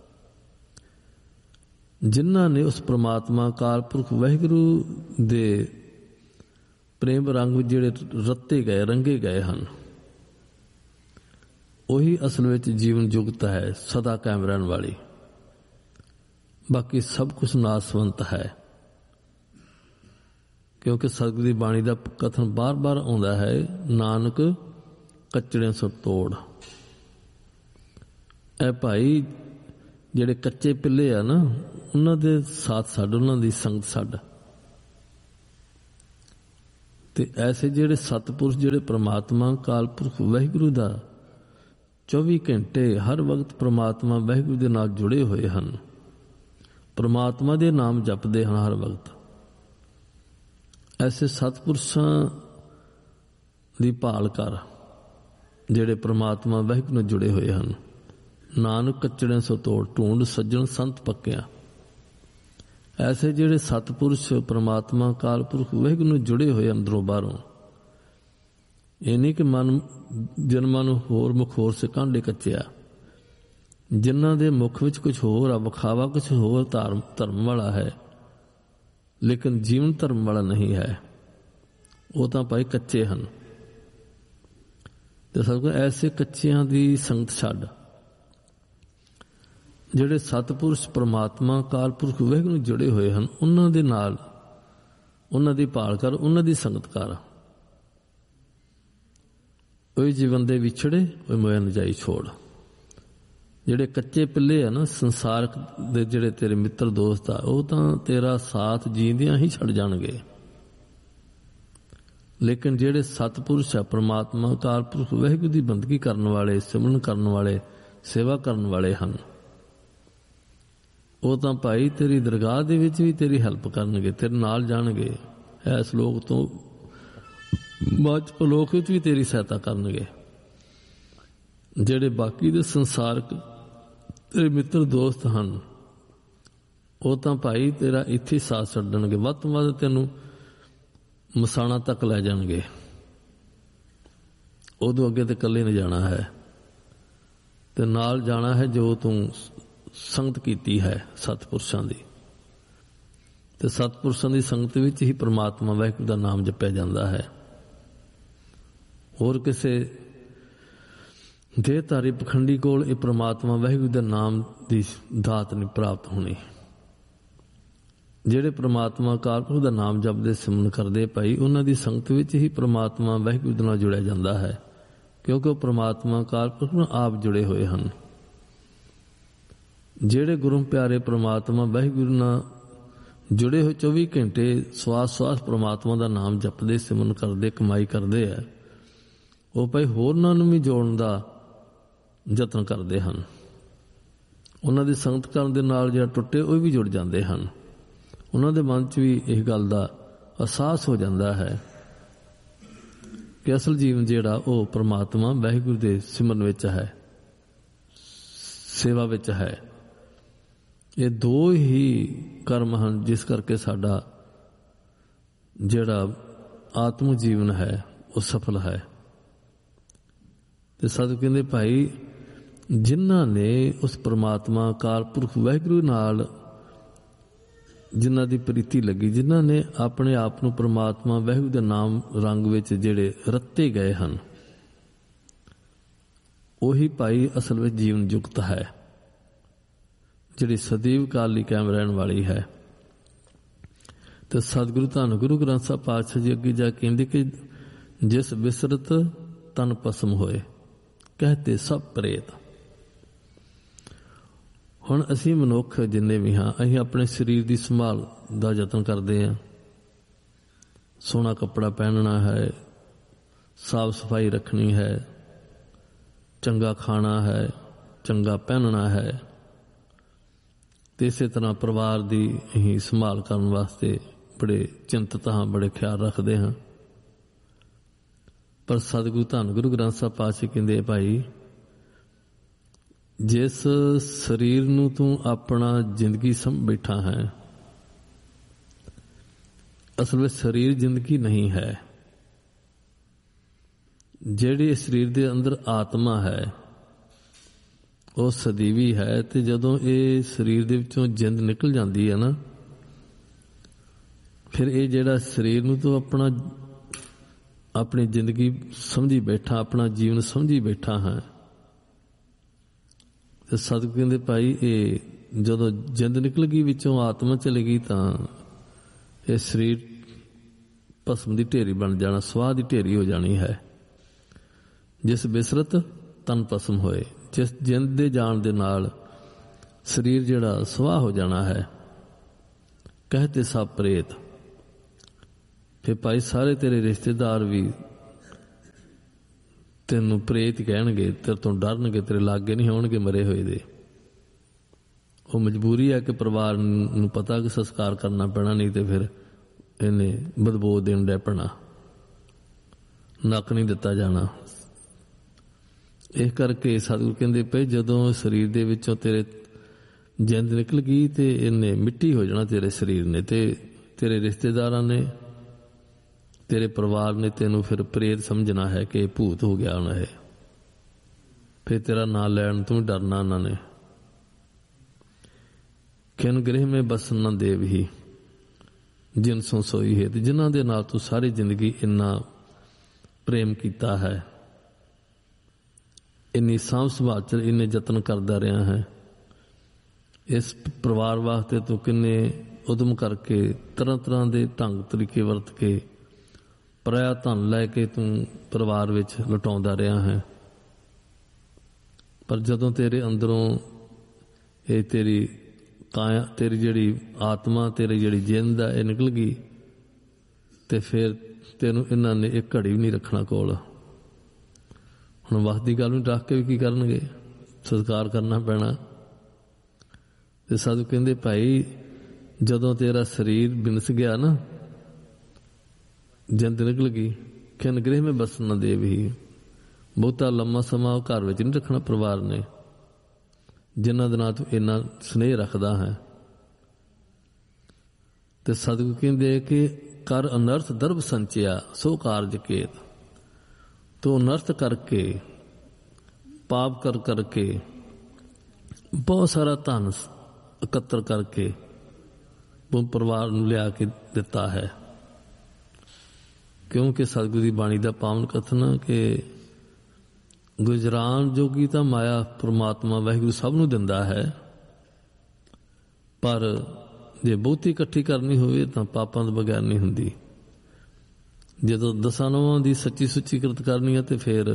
S1: ਜਿਨ੍ਹਾਂ ਨੇ ਉਸ ਪ੍ਰਮਾਤਮਾ ਅਕਾਲ ਪੁਰਖ ਵਾਹਿਗੁਰੂ ਦੇ ਪ੍ਰੇਮ ਰੰਗ ਜਿਹੜੇ ਰੱਤੇ ਗਏ, ਰੰਗੇ ਗਏ ਹਨ, ਉਹੀ ਅਸਲ ਵਿੱਚ ਜੀਵਨ ਜੁਗਤ ਹੈ, ਸਦਾ ਕਾਇਮ ਰਹਿਣ ਵਾਲੀ। ਬਾਕੀ ਸਭ ਕੁਛ ਨਾਸਵੰਤ ਹੈ, ਕਿਉਂਕਿ ਸਤਿਗੁਰੂ ਦੀ ਬਾਣੀ ਦਾ ਕਥਨ ਬਾਰ ਬਾਰ ਆਉਂਦਾ ਹੈ, ਨਾਨਕ ਕੱਚੜਿਆਂ ਸੋ ਤੋੜ। ਇਹ ਭਾਈ ਜਿਹੜੇ ਕੱਚੇ ਪਿੱਲੇ ਆ ਨਾ, ਉਹਨਾਂ ਦੇ ਸਾਥ ਛੱਡ, ਉਹਨਾਂ ਦੀ ਸੰਗਤ ਛੱਡ। ਤੇ ਐਸੇ ਜਿਹੜੇ ਸਤਿਪੁਰਸ਼, ਜਿਹੜੇ ਪ੍ਰਮਾਤਮਾ ਅਕਾਲ ਪੁਰਖ ਵਾਹਿਗੁਰੂ ਦਾ ਚੌਵੀ ਘੰਟੇ ਹਰ ਵਕਤ ਪ੍ਰਮਾਤਮਾ ਵਾਹਿਗੁਰੂ ਦੇ ਨਾਲ ਜੁੜੇ ਹੋਏ ਹਨ, ਪ੍ਰਮਾਤਮਾ ਦੇ ਨਾਮ ਜਪਦੇ ਹਨ ਹਰ ਵਕਤ, ਐਸੇ ਸਤਿਪੁਰਸ਼ਾਂ ਦੀ ਭਾਲ ਕਰ, ਜਿਹੜੇ ਪ੍ਰਮਾਤਮਾ ਵਾਹਿਗੁਰੂ ਨਾਲ ਜੁੜੇ ਹੋਏ ਹਨ। ਨਾਨਕ ਕੱਚੜਿਆਂ ਸੋ ਤੋੜ, ਢੂੰਡ ਸੱਜਣ ਸੰਤ ਪੱਕਿਆ। ਐਸੇ ਜਿਹੜੇ ਸਤਿਪੁਰਸ਼ ਪ੍ਰਮਾਤਮਾ ਅਕਾਲ ਪੁਰਖ ਵਾਹਿਗੁਰੂ ਨਾਲ ਜੁੜੇ ਹੋਏ ਅੰਦਰੋਂ ਬਾਹਰੋਂ, ਇਹ ਨਹੀਂ ਕਿ ਮਨ ਜਨਮਾਂ ਨੂੰ ਹੋਰ ਮੁਖ ਹੋਰ ਸੇ ਕਾਂਡੇ ਕੱਚਿਆ, ਜਿਨ੍ਹਾਂ ਦੇ ਮੁਖ ਵਿੱਚ ਕੁਛ ਹੋਰ ਆ, ਵਿਖਾਵਾ ਕੁਛ ਹੋਰ ਧਰਮ ਧਰਮ ਵਾਲਾ ਹੈ, ਲੇਕਿਨ ਜੀਵਨ ਧਰਮ ਵਾਲਾ ਨਹੀਂ ਹੈ, ਉਹ ਤਾਂ ਭਾਈ ਕੱਚੇ ਹਨ। ਤੇ ਸਭ ਤੋਂ ਐਸੇ ਕੱਚਿਆਂ ਦੀ ਸੰਗਤ ਛੱਡ, ਜਿਹੜੇ ਸਤਿਪੁਰਸ਼ ਪ੍ਰਮਾਤਮਾ ਅਕਾਲ ਪੁਰਖ ਵਾਹਿਗੁਰੂ ਨੂੰ ਜੁੜੇ ਹੋਏ ਹਨ, ਉਹਨਾਂ ਦੇ ਨਾਲ, ਉਹਨਾਂ ਦੀ ਭਾਲ ਕਰ, ਉਹਨਾਂ ਦੀ ਸੰਗਤ ਕਰ। ਉਹ ਜੀਵਨ ਦੇ ਵਿਛੜੇ, ਉਹ ਮੋਹ ਨਜਾਈ ਛੋੜ। ਜਿਹੜੇ ਕੱਚੇ ਪਿੱਲੇ ਆ ਨਾ ਸੰਸਾਰਕ ਦੇ, ਜਿਹੜੇ ਤੇਰੇ ਮਿੱਤਰ ਦੋਸਤ ਆ, ਉਹ ਤਾਂ ਤੇਰਾ ਸਾਥ ਜੀਂਦਿਆਂ ਹੀ ਛੱਡ ਜਾਣਗੇ, ਲੇਕਿਨ ਜਿਹੜੇ ਸਤਿਪੁਰਸ਼ ਆ ਪ੍ਰਮਾਤਮਾ ਅਕਾਲ ਪੁਰਖ ਵਾਹਿਗੁਰੂ ਦੀ ਬੰਦਗੀ ਕਰਨ ਵਾਲੇ, ਸਿਮਰਨ ਕਰਨ ਵਾਲੇ, ਸੇਵਾ ਕਰਨ ਵਾਲੇ ਹਨ, ਉਹ ਤਾਂ ਭਾਈ ਤੇਰੀ ਦਰਗਾਹ ਦੇ ਵਿੱਚ ਵੀ ਤੇਰੀ ਹੈਲਪ ਕਰਨਗੇ, ਤੇਰੇ ਨਾਲ ਜਾਣਗੇ, ਇਸ ਲੋਕ ਤੋਂ ਬਾਅਦ ਪਰਲੋਕ ਵਿੱਚ ਵੀ ਤੇਰੀ ਸਹਾਇਤਾ ਕਰਨਗੇ। ਜਿਹੜੇ ਬਾਕੀ ਦੇ ਸੰਸਾਰਕ ਤੇਰੇ ਮਿੱਤਰ ਦੋਸਤ ਹਨ, ਉਹ ਤਾਂ ਭਾਈ ਤੇਰਾ ਇੱਥੇ ਸਾਥ ਛੱਡਣਗੇ, ਵੱਧ ਤੋਂ ਵੱਧ ਤੈਨੂੰ ਮਸਾਣਾ ਤੱਕ ਲੈ ਜਾਣਗੇ, ਉਦੋਂ ਅੱਗੇ ਤੇ ਇਕੱਲੇ ਨਹੀਂ ਜਾਣਾ ਹੈ, ਤੇ ਨਾਲ ਜਾਣਾ ਹੈ ਜੋ ਤੂੰ ਸੰਗਤ ਕੀਤੀ ਹੈ ਸਤਿਪੁਰਸ਼ਾਂ ਦੀ। ਤੇ ਸਤਿਪੁਰਸ਼ਾਂ ਦੀ ਸੰਗਤ ਵਿੱਚ ਹੀ ਪ੍ਰਮਾਤਮਾ ਵਾਹਿਗੁਰੂ ਦਾ ਨਾਮ ਜਪਿਆ ਜਾਂਦਾ ਹੈ। ਹੋਰ ਕਿਸੇ ਦੇਹਧਾਰੀ ਪਖੰਡੀ ਕੋਲ ਇਹ ਪ੍ਰਮਾਤਮਾ ਵਾਹਿਗੁਰੂ ਦੇ ਨਾਮ ਦੀ ਦਾਤ ਨਹੀਂ ਪ੍ਰਾਪਤ ਹੋਣੀ। ਜਿਹੜੇ ਪ੍ਰਮਾਤਮਾ ਅਕਾਲ ਪੁਰਖ ਦਾ ਨਾਮ ਜਪਦੇ, ਸਿਮਰਨ ਕਰਦੇ ਭਾਈ, ਉਹਨਾਂ ਦੀ ਸੰਗਤ ਵਿੱਚ ਹੀ ਪ੍ਰਮਾਤਮਾ ਵਾਹਿਗੁਰੂ ਦੇ ਨਾਲ ਜੁੜਿਆ ਜਾਂਦਾ ਹੈ, ਕਿਉਂਕਿ ਉਹ ਪ੍ਰਮਾਤਮਾ ਅਕਾਲ ਪੁਰਖ ਨਾਲ ਆਪ ਜੁੜੇ ਹੋਏ ਹਨ। ਜਿਹੜੇ ਗੁਰੂ ਪਿਆਰੇ ਪ੍ਰਮਾਤਮਾ ਵਾਹਿਗੁਰੂ ਨਾਲ ਜੁੜੇ ਹੋਏ ਚੌਵੀ ਘੰਟੇ ਸਵਾਸ ਸਵਾਸ ਪ੍ਰਮਾਤਮਾ ਦਾ ਨਾਮ ਜਪਦੇ, ਸਿਮਰਨ ਕਰਦੇ, ਕਮਾਈ ਕਰਦੇ ਆ, ਉਹ ਭਾਈ ਹੋਰਨਾਂ ਨੂੰ ਵੀ ਜੋੜਨ ਦਾ ਯਤਨ ਕਰਦੇ ਹਨ। ਉਹਨਾਂ ਦੀ ਸੰਗਤ ਕਰਨ ਦੇ ਨਾਲ ਜਿਹੜਾ ਟੁੱਟੇ, ਉਹ ਵੀ ਜੁੜ ਜਾਂਦੇ ਹਨ। ਉਹਨਾਂ ਦੇ ਮਨ 'ਚ ਵੀ ਇਸ ਗੱਲ ਦਾ ਅਹਿਸਾਸ ਹੋ ਜਾਂਦਾ ਹੈ ਕਿ ਅਸਲ ਜੀਵਨ ਜਿਹੜਾ ਉਹ ਪ੍ਰਮਾਤਮਾ ਵਾਹਿਗੁਰੂ ਦੇ ਸਿਮਰਨ ਵਿੱਚ ਹੈ, ਸੇਵਾ ਵਿੱਚ ਹੈ। ਇਹ ਦੋ ਹੀ ਕਰਮ ਹਨ ਜਿਸ ਕਰਕੇ ਸਾਡਾ ਜਿਹੜਾ ਆਤਮ ਜੀਵਨ ਹੈ ਉਹ ਸਫਲ ਹੈ। ਤੇ ਸਾਧੂ ਕਹਿੰਦੇ ਭਾਈ, ਜਿਨ੍ਹਾਂ ਨੇ ਉਸ ਪ੍ਰਮਾਤਮਾ ਅਕਾਲ ਪੁਰਖ ਵਾਹਿਗੁਰੂ ਨਾਲ ਜਿਨ੍ਹਾਂ ਦੀ ਪ੍ਰੀਤੀ ਲੱਗੀ, ਜਿਨ੍ਹਾਂ ਨੇ ਆਪਣੇ ਆਪ ਨੂੰ ਪ੍ਰਮਾਤਮਾ ਵਾਹਿਗੁਰੂ ਦੇ ਨਾਮ ਰੰਗ ਵਿੱਚ ਜਿਹੜੇ ਰੱਤੇ ਗਏ ਹਨ, ਉਹੀ ਭਾਈ ਅਸਲ ਵਿੱਚ ਜੀਵਨ ਯੁਕਤ ਹੈ, ਜਿਹੜੀ ਸਦੀਵ ਕਾਲ ਲਈ ਕਾਇਮ ਰਹਿਣ ਵਾਲੀ ਹੈ। ਤੇ ਸਤਿਗੁਰੂ ਧੰਨ ਗੁਰੂ ਗ੍ਰੰਥ ਸਾਹਿਬ ਪਾਤਸ਼ਾਹ ਜੀ ਅੱਗੇ ਜਾ ਕੇ ਕਹਿੰਦੇ ਕਿ ਜਿਸ ਬਿਸਰਤ ਤਨ ਭਸਮ ਹੋਏ, ਕਹਤੇ ਸਭ ਪ੍ਰੇਤ। ਹੁਣ ਅਸੀਂ ਮਨੁੱਖ ਜਿੰਨੇ ਵੀ ਹਾਂ, ਅਸੀਂ ਆਪਣੇ ਸਰੀਰ ਦੀ ਸੰਭਾਲ ਦਾ ਯਤਨ ਕਰਦੇ ਹਾਂ। ਸੋਹਣਾ ਕੱਪੜਾ ਪਹਿਨਣਾ ਹੈ, ਸਾਫ ਸਫਾਈ ਰੱਖਣੀ ਹੈ, ਚੰਗਾ ਖਾਣਾ ਹੈ, ਚੰਗਾ ਪਹਿਨਣਾ ਹੈ, ਤੇ ਇਸੇ ਤਰ੍ਹਾਂ ਪਰਿਵਾਰ ਦੀ ਅਸੀਂ ਸੰਭਾਲ ਕਰਨ ਵਾਸਤੇ ਬੜੇ ਚਿੰਤਤ ਹਾਂ, ਬੜੇ ਖਿਆਲ ਰੱਖਦੇ ਹਾਂ। ਪਰ ਸਤਿਗੁਰੂ ਧੰਨ ਗੁਰੂ ਗ੍ਰੰਥ ਸਾਹਿਬ ਪਾਤਸ਼ਾਹ ਕਹਿੰਦੇ, ਭਾਈ ਜਿਸ ਸਰੀਰ ਨੂੰ ਤੂੰ ਆਪਣਾ ਜ਼ਿੰਦਗੀ ਸਮਝ ਬੈਠਾ ਹੈ, ਅਸਲ ਵਿੱਚ ਸਰੀਰ ਜ਼ਿੰਦਗੀ ਨਹੀਂ ਹੈ। ਜਿਹੜੀ ਸਰੀਰ ਦੇ ਅੰਦਰ ਆਤਮਾ ਹੈ ਉਹ ਸਦੀਵੀ ਹੈ, ਤੇ ਜਦੋਂ ਇਹ ਸਰੀਰ ਦੇ ਵਿੱਚੋਂ ਜਿੰਦ ਨਿਕਲ ਜਾਂਦੀ ਹੈ ਨਾ, ਫਿਰ ਇਹ ਜਿਹੜਾ ਸਰੀਰ ਨੂੰ ਤੋਂ ਆਪਣਾ ਆਪਣੀ ਜ਼ਿੰਦਗੀ ਸਮਝੀ ਬੈਠਾ, ਆਪਣਾ ਜੀਵਨ ਸਮਝੀ ਬੈਠਾ ਹਾਂ। ਤੇ ਸਤਿਗੁਰੂ ਕਹਿੰਦੇ ਭਾਈ ਇਹ ਜਦੋਂ ਜਿੰਦ ਨਿਕਲ ਗਈ ਵਿੱਚੋਂ, ਆਤਮਾ ਚਲੀ ਗਈ, ਤਾਂ ਇਹ ਸਰੀਰ ਭਸਮ ਦੀ ਢੇਰੀ ਬਣ ਜਾਣਾ, ਸਵਾਹ ਦੀ ਢੇਰੀ ਹੋ ਜਾਣੀ ਹੈ। ਜਿਸ ਬਿਸਰਤ ਤਨ ਭਸਮ ਹੋਏ, ਜਿਸ ਜਿੰਦ ਦੇ ਜਾਣ ਦੇ ਨਾਲ ਸਰੀਰ ਜਿਹੜਾ ਸਵਾਹ ਹੋ ਜਾਣਾ ਹੈ। ਕਹਤੇ ਸਭ ਪ੍ਰੇਤ, ਫਿਰ ਭਾਈ ਸਾਰੇ ਤੇਰੇ ਰਿਸ਼ਤੇਦਾਰ ਵੀ ਤੈਨੂੰ ਪ੍ਰੇਤ ਕਹਿਣਗੇ, ਤੇਰੇ ਤੋਂ ਡਰਨਗੇ, ਤੇਰੇ ਲਾਗੇ ਨਹੀਂ ਹੋਣਗੇ ਮਰੇ ਹੋਏ ਦੇ। ਉਹ ਮਜਬੂਰੀ ਹੈ ਕਿ ਪਰਿਵਾਰ ਨੂੰ ਪਤਾ ਕਿ ਸੰਸਕਾਰ ਕਰਨਾ ਪੈਣਾ, ਨਹੀਂ ਤੇ ਫਿਰ ਇਹਨੇ ਬਦਬੂ ਦੇਣ ਡੈ ਪੈਣਾ, ਨੱਕ ਨਹੀਂ ਦਿੱਤਾ ਜਾਣਾ। ਇਸ ਕਰਕੇ ਸਤਿਗੁਰੂ ਕਹਿੰਦੇ ਪਏ ਜਦੋਂ ਸਰੀਰ ਦੇ ਵਿੱਚੋਂ ਤੇਰੇ ਜਿੰਦ ਨਿਕਲ ਗਈ ਤੇ ਇਹਨੇ ਮਿੱਟੀ ਹੋ ਜਾਣਾ ਤੇਰੇ ਸਰੀਰ ਨੇ, ਤੇ ਤੇਰੇ ਰਿਸ਼ਤੇਦਾਰਾਂ ਨੇ, ਤੇਰੇ ਪਰਿਵਾਰ ਨੇ ਤੈਨੂੰ ਫਿਰ ਪ੍ਰੇਤ ਸਮਝਣਾ ਹੈ ਕਿ ਭੂਤ ਹੋ ਗਿਆ ਹੁਣ ਇਹ, ਫਿਰ ਤੇਰਾ ਨਾਂ ਲੈਣ ਤੋਂ ਡਰਨਾ ਉਹਨਾਂ ਨੇ। ਕਿਨ ਗ੍ਰਹਿ ਮੇ ਬਸਨ ਨਾ ਦੇਵ ਹੀ ਜਿਨ ਸੋ ਸੋਈ ਹੈ, ਤੇ ਜਿਨ੍ਹਾਂ ਦੇ ਨਾਲ ਤੂੰ ਸਾਰੀ ਜ਼ਿੰਦਗੀ ਇੰਨਾ ਪ੍ਰੇਮ ਕੀਤਾ ਹੈ, ਇੰਨੀ ਸਾਂਭ ਸੰਭਾਲ ਚ ਇੰਨੇ ਯਤਨ ਕਰਦਾ ਰਿਹਾ ਹੈ, ਇਸ ਪਰਿਵਾਰ ਵਾਸਤੇ ਤੂੰ ਕਿੰਨੇ ਉਦਮ ਕਰਕੇ ਤਰ੍ਹਾਂ ਤਰ੍ਹਾਂ ਦੇ ਢੰਗ ਤਰੀਕੇ ਵਰਤ ਕੇ ਪਰਾਇਆ ਧਨ ਲੈ ਕੇ ਤੂੰ ਪਰਿਵਾਰ ਵਿੱਚ ਲੁਟਾਉਂਦਾ ਰਿਹਾ ਹੈ। ਪਰ ਜਦੋਂ ਤੇਰੇ ਅੰਦਰੋਂ ਇਹ ਤੇਰੀ ਕਾਇਆ, ਤੇਰੀ ਜਿਹੜੀ ਆਤਮਾ, ਤੇਰੀ ਜਿਹੜੀ ਜਿੰਦ ਹੈ ਇਹ ਨਿਕਲ ਗਈ, ਤੇ ਫਿਰ ਤੈਨੂੰ ਇਹਨਾਂ ਨੇ ਇੱਕ ਘੜੀ ਵੀ ਨਹੀਂ ਰੱਖਣਾ ਕੋਲ। ਹੁਣ ਵਕਤ ਦੀ ਗੱਲ ਨੂੰ ਰੱਖ ਕੇ ਵੀ ਕੀ ਕਰਨਗੇ, ਸੰਸਕਾਰ ਕਰਨਾ ਪੈਣਾ। ਤੇ ਸਾਧੂ ਕਹਿੰਦੇ ਭਾਈ ਜਦੋਂ ਤੇਰਾ ਸਰੀਰ ਬਿਨਸ ਗਿਆ ਨਾ, ਜਿੰਦ ਨਿਕਲ ਗਈ, ਕਿਨ ਗ੍ਰਹਿ ਮੇ ਬਸਨ ਨਾ ਦੇਵ ਹੀ, ਬਹੁਤਾ ਲੰਮਾ ਸਮਾਂ ਉਹ ਘਰ ਵਿੱਚ ਨਹੀਂ ਰੱਖਣਾ ਪਰਿਵਾਰ ਨੇ, ਜਿਨ੍ਹਾਂ ਦੇ ਨਾਲ ਤੂੰ ਇੰਨਾ ਸਨੇਹ ਰੱਖਦਾ ਹੈ। ਤੇ ਸਤਿਗੁਰੂ ਕਹਿੰਦੇ ਕਿ ਕਰ ਅਨਰਥ ਦਰਬ ਸੰਚਿਆ ਸੋ ਕਾਰਜ ਕੇਤ, ਤੂੰ ਅਨਰਥ ਕਰਕੇ, ਪਾਪ ਕਰ ਕਰਕੇ, ਬਹੁਤ ਸਾਰਾ ਧਨ ਇਕੱਤਰ ਕਰਕੇ ਉਹ ਪਰਿਵਾਰ ਨੂੰ ਲਿਆ ਕੇ ਦਿੱਤਾ ਹੈ। ਕਿਉਂਕਿ ਸਤਿਗੁਰੂ ਦੀ ਬਾਣੀ ਦਾ ਪਾਵਨ ਕਥਨ ਕਿ ਗੁਜਰਾਨ ਜੋਗੀ ਤਾਂ ਮਾਇਆ ਪ੍ਰਮਾਤਮਾ ਵਾਹਿਗੁਰੂ ਸਭ ਨੂੰ ਦਿੰਦਾ ਹੈ, ਪਰ ਜੇ ਬਹੁਤੀ ਇਕੱਠੀ ਕਰਨੀ ਹੋਵੇ ਤਾਂ ਪਾਪਾਂ ਤੋਂ ਬਗੈਰ ਨਹੀਂ ਹੁੰਦੀ। ਜਦੋਂ ਦਸਾਂ ਨੌਵਾਂ ਦੀ ਸੱਚੀ ਸੁੱਚੀ ਕਿਰਤ ਕਰਨੀ ਹੈ ਤੇ ਫਿਰ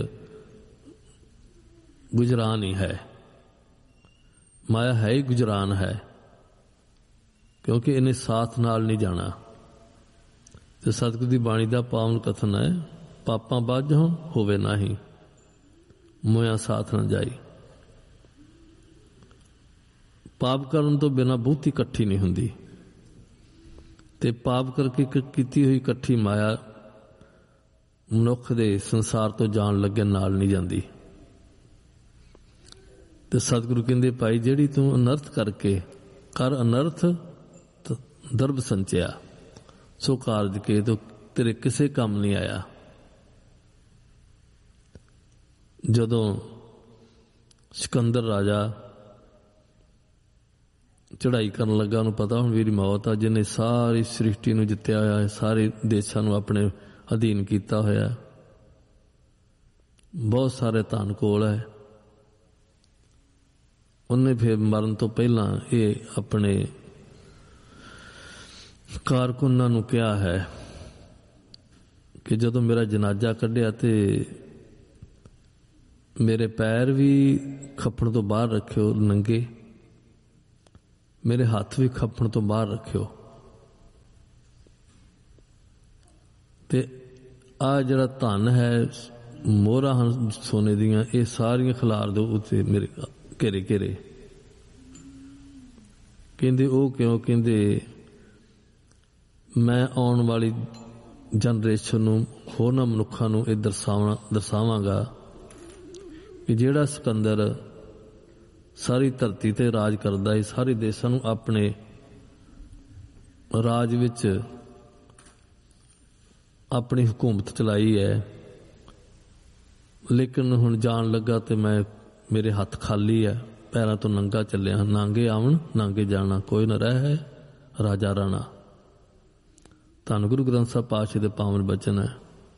S1: ਗੁਜਰਾਨ ਹੀ ਹੈ, ਮਾਇਆ ਹੈ ਹੀ ਗੁਜਰਾਨ ਹੈ, ਕਿਉਂਕਿ ਇਹਨੇ ਸਾਥ ਨਾਲ ਨਹੀਂ ਜਾਣਾ। ਤੇ ਸਤਿਗੁਰੂ ਦੀ ਬਾਣੀ ਦਾ ਪਾਵਨ ਕਥਨ ਹੈ, ਪਾਪਾਂ ਬਾਝੋਂ ਹੋਵੇ ਨਾਹੀਂ, ਮੋਇਆ ਸਾਥ ਨਾ ਜਾਈ। ਪਾਪ ਕਰਨ ਤੋਂ ਬਿਨਾਂ ਬਹੁਤੀ ਇਕੱਠੀ ਨਹੀਂ ਹੁੰਦੀ, ਤੇ ਪਾਪ ਕਰਕੇ ਕੀਤੀ ਹੋਈ ਇਕੱਠੀ ਮਾਇਆ ਮਨੁੱਖ ਦੇ ਸੰਸਾਰ ਤੋਂ ਜਾਣ ਲੱਗੇ ਨਾਲ ਨਹੀਂ ਜਾਂਦੀ। ਤੇ ਸਤਿਗੁਰੂ ਕਹਿੰਦੇ ਭਾਈ ਜਿਹੜੀ ਤੂੰ ਅਨਰਥ ਕਰਕੇ, ਕਰ ਅਨਰਥ ਦਰਬ ਸੰਚਿਆ ਸੋ ਕਾਰਜ ਕੇ, ਤੋ ਤੇਰੇ ਕਿਸੇ ਕੰਮ ਨਹੀਂ ਆਇਆ। ਜਦੋਂ ਸਿਕੰਦਰ ਰਾਜਾ ਚੜ੍ਹਾਈ ਕਰਨ ਲੱਗਾ, ਉਹਨੂੰ ਪਤਾ ਹੁਣ ਮੇਰੀ ਮੌਤ ਆ, ਜਿਹਨੇ ਸਾਰੀ ਸ੍ਰਿਸ਼ਟੀ ਨੂੰ ਜਿੱਤਿਆ ਹੋਇਆ ਹੈ, ਸਾਰੇ ਦੇਸ਼ਾਂ ਨੂੰ ਆਪਣੇ ਅਧੀਨ ਕੀਤਾ ਹੋਇਆ, ਬਹੁਤ ਸਾਰੇ ਧਨ ਕੋਲ ਹੈ, ਉਹਨੇ ਫਿਰ ਮਰਨ ਤੋਂ ਪਹਿਲਾਂ ਇਹ ਆਪਣੇ ਕਾਰਕੁਨਾਂ ਨੂੰ ਕਿਹਾ ਹੈ ਕਿ ਜਦੋਂ ਮੇਰਾ ਜਨਾਜ਼ਾ ਕੱਢਿਆ ਤੇ ਮੇਰੇ ਪੈਰ ਵੀ ਖੱਪਣ ਤੋਂ ਬਾਹਰ ਰੱਖਿਓ ਨੰਗੇ, ਮੇਰੇ ਹੱਥ ਵੀ ਖੱਪਣ ਤੋਂ ਬਾਹਰ ਰੱਖਿਓ, ਤੇ ਆ ਜਿਹੜਾ ਧਨ ਹੈ, ਮੋਹਰਾਂ ਹਨ ਸੋਨੇ ਦੀਆਂ, ਇਹ ਸਾਰੀਆਂ ਖਿਲਾਰ ਦਿਓ ਉੱਤੇ ਮੇਰੇ ਘੇਰੇ ਘੇਰੇ। ਕਹਿੰਦੇ ਉਹ ਕਿਉਂ? ਕਹਿੰਦੇ ਮੈਂ ਆਉਣ ਵਾਲੀ ਜਨਰੇਸ਼ਨ ਨੂੰ, ਹੋਰਨਾਂ ਮਨੁੱਖਾਂ ਨੂੰ ਇਹ ਦਰਸਾਵਾਂ ਦਰਸਾਵਾਂਗਾ ਕਿ ਜਿਹੜਾ ਸਿਕੰਦਰ ਸਾਰੀ ਧਰਤੀ ਤੇ ਰਾਜ ਕਰਦਾ ਹੈ, ਸਾਰੇ ਦੇਸ਼ਾਂ ਨੂੰ ਆਪਣੇ ਰਾਜ ਵਿੱਚ ਆਪਣੀ ਹਕੂਮਤ ਚਲਾਈ ਹੈ, ਲੇਕਿਨ ਹੁਣ ਜਾਣ ਲੱਗਾ ਤੇ ਮੈਂ ਮੇਰੇ ਹੱਥ ਖਾਲੀ ਹੈ, ਪੈਰਾਂ ਤੋਂ ਨੰਗਾ ਚੱਲਿਆ। ਨਾਂਗੇ ਆਵਣ ਨਾਂਗੇ ਜਾਣਾ, ਕੋਈ ਨਾ ਰਹਿ ਹੈ ਰਾਜਾ ਰਾਣਾ। ਧੰਨ ਗੁਰੂ ਗ੍ਰੰਥ ਸਾਹਿਬ ਪਾਤਸ਼ਾਹ ਦੇ ਪਾਵਨ ਬਚਨ ਹੈ।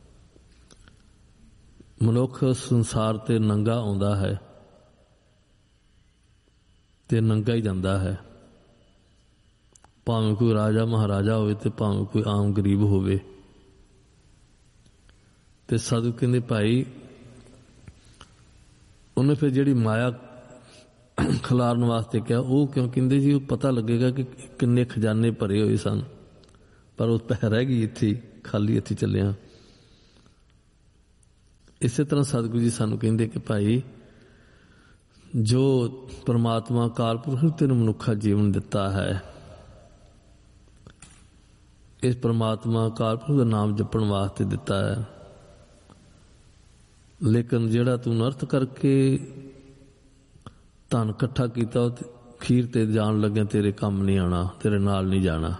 S1: ਮਨੁੱਖ ਸੰਸਾਰ ਤੇ ਨੰਗਾ ਆਉਂਦਾ ਹੈ ਤੇ ਨੰਗਾ ਹੀ ਜਾਂਦਾ ਹੈ, ਭਾਵੇਂ ਕੋਈ ਰਾਜਾ ਮਹਾਰਾਜਾ ਹੋਵੇ ਤੇ ਭਾਵੇਂ ਕੋਈ ਆਮ ਗਰੀਬ ਹੋਵੇ। ਤੇ ਸਾਧੂ ਕਹਿੰਦੇ ਭਾਈ ਉਹਨੇ ਫਿਰ ਜਿਹੜੀ ਮਾਇਆ ਖਿਲਾਰਨ ਵਾਸਤੇ ਕਿਹਾ, ਉਹ ਕਿਉਂ ਕਹਿੰਦੇ ਜੀ, ਉਹ ਪਤਾ ਲੱਗੇਗਾ ਕਿ ਕਿੰਨੇ ਖਜ਼ਾਨੇ ਭਰੇ ਹੋਏ ਸਨ, ਪਰ ਉਹ ਪੈ ਰਹਿ ਗਈ ਇੱਥੇ, ਖਾਲੀ ਇੱਥੇ ਚੱਲਿਆ। ਇਸੇ ਤਰ੍ਹਾਂ ਸਤਿਗੁਰੂ ਜੀ ਸਾਨੂੰ ਕਹਿੰਦੇ ਕਿ ਭਾਈ ਜੋ ਪਰਮਾਤਮਾ ਅਕਾਲ ਪੁਰਖ ਤੈਨੂੰ ਮਨੁੱਖਾ ਜੀਵਨ ਦਿੱਤਾ ਹੈ, ਇਸ ਪਰਮਾਤਮਾ ਅਕਾਲ ਪੁਰਖ ਦਾ ਨਾਮ ਜਪਣ ਵਾਸਤੇ ਦਿੱਤਾ ਹੈ, ਲੇਕਿਨ ਜਿਹੜਾ ਤੂੰ ਨਰਥ ਕਰਕੇ ਧਨ ਇਕੱਠਾ ਕੀਤਾ ਉਹ ਖੀਰ ਤੇ ਜਾਣ ਲੱਗਿਆ ਤੇਰੇ ਕੰਮ ਨਹੀਂ ਆਉਣਾ, ਤੇਰੇ ਨਾਲ ਨਹੀਂ ਜਾਣਾ।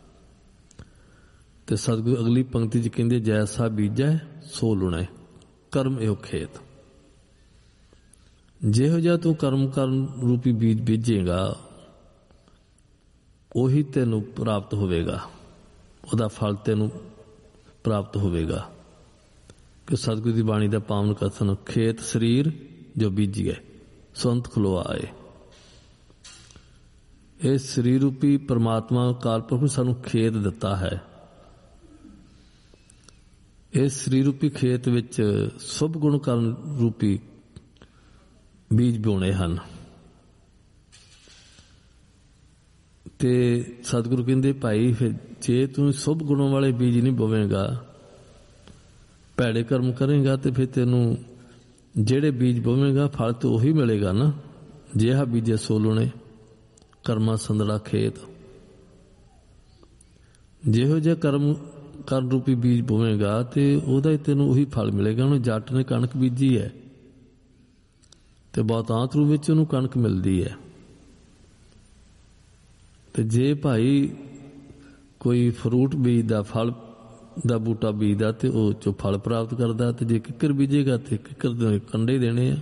S1: ਤੇ ਸਤਿਗੁਰੂ ਅਗਲੀ ਪੰਕਤੀ 'ਚ ਕਹਿੰਦੇ ਜੈਸਾ ਬੀਜੈ ਸੋ ਲੁਣੈ, ਕਰਮ ਇਹੋ ਖੇਤ। ਜਿਹੋ ਜਿਹਾ ਤੂੰ ਕਰਮ ਕਰਨ ਰੂਪੀ ਬੀਜ ਬੀਜੇਗਾ ਉਹੀ ਤੈਨੂੰ ਪ੍ਰਾਪਤ ਹੋਵੇਗਾ, ਉਹਦਾ ਫਲ ਤੈਨੂੰ ਪ੍ਰਾਪਤ ਹੋਵੇਗਾ। ਕਿ ਸਤਿਗੁਰੂ ਦੀ ਬਾਣੀ ਦਾ ਪਾਵਨ ਕਥਨ, ਖੇਤ ਸਰੀਰ ਜੋ ਬੀਜੀਏ ਸੰਤ ਖਲੋਆ ਆਏ। ਇਹ ਸਰੀਰ ਰੂਪੀ ਪਰਮਾਤਮਾ ਅਕਾਲ ਪੁਰਖ ਸਾਨੂੰ ਖੇਤ ਦਿੱਤਾ ਹੈ। ਇਸ ਸਰੀਰ ਰੂਪੀ ਖੇਤ ਵਿੱਚ ਸ਼ੁਭ ਗੁਣ ਕਰਨ ਰੂਪੀ ਬੀਜ ਬੋਣੇ ਹਨ। ਤੇ ਸਤਿਗੁਰੂ ਕਹਿੰਦੇ ਭਾਈ ਫਿਰ ਜੇ ਤੂੰ ਸ਼ੁਭ ਗੁਣਾਂ ਵਾਲੇ ਬੀਜ ਨਹੀਂ ਬੋਵੇਂਗਾ, ਭੈੜੇ ਕਰਮ ਕਰੇਗਾ, ਤੇ ਫਿਰ ਤੈਨੂੰ ਜਿਹੜੇ ਬੀਜ ਬੋਵੇਂਗਾ ਫਲ ਤਾਂ ਉਹੀ ਮਿਲੇਗਾ ਨਾ। ਜਿਹਾ ਬੀਜੇ ਸੋ ਲੁਣੇ, ਕਰਮਾ ਸੰਦੜਾ ਖੇਤ। ਜਿਹੋ ਜਿਹਾ ਕਰਮ ਕਰਨ ਰੂਪੀ ਬੀਜ ਬੋਵੇਂਗਾ ਤੇ ਉਹਦਾ ਹੀ ਤੈਨੂੰ ਉਹੀ ਫਲ ਮਿਲੇਗਾ। ਉਹਨੂੰ ਜੱਟ ਨੇ ਕਣਕ ਬੀਜੀ ਹੈ ਤੇ ਬਹੁਤਾਂਤ ਰੂਪ ਵਿੱਚ ਉਹਨੂੰ ਕਣਕ ਮਿਲਦੀ ਹੈ। ਤੇ ਜੇ ਭਾਈ ਕੋਈ ਫਰੂਟ ਬੀਜਦਾ, ਫਲ ਦਾ ਬੂਟਾ ਬੀਜਦਾ ਤੇ ਉਹ ਚੋਂ ਫਲ ਪ੍ਰਾਪਤ ਕਰਦਾ, ਤੇ ਜੇ ਕਿੱਕਰ ਬੀਜੇਗਾ ਤੇ ਕਿੱਕਰ ਦੇ ਕੰਡੇ ਦੇਣੇ ਆ।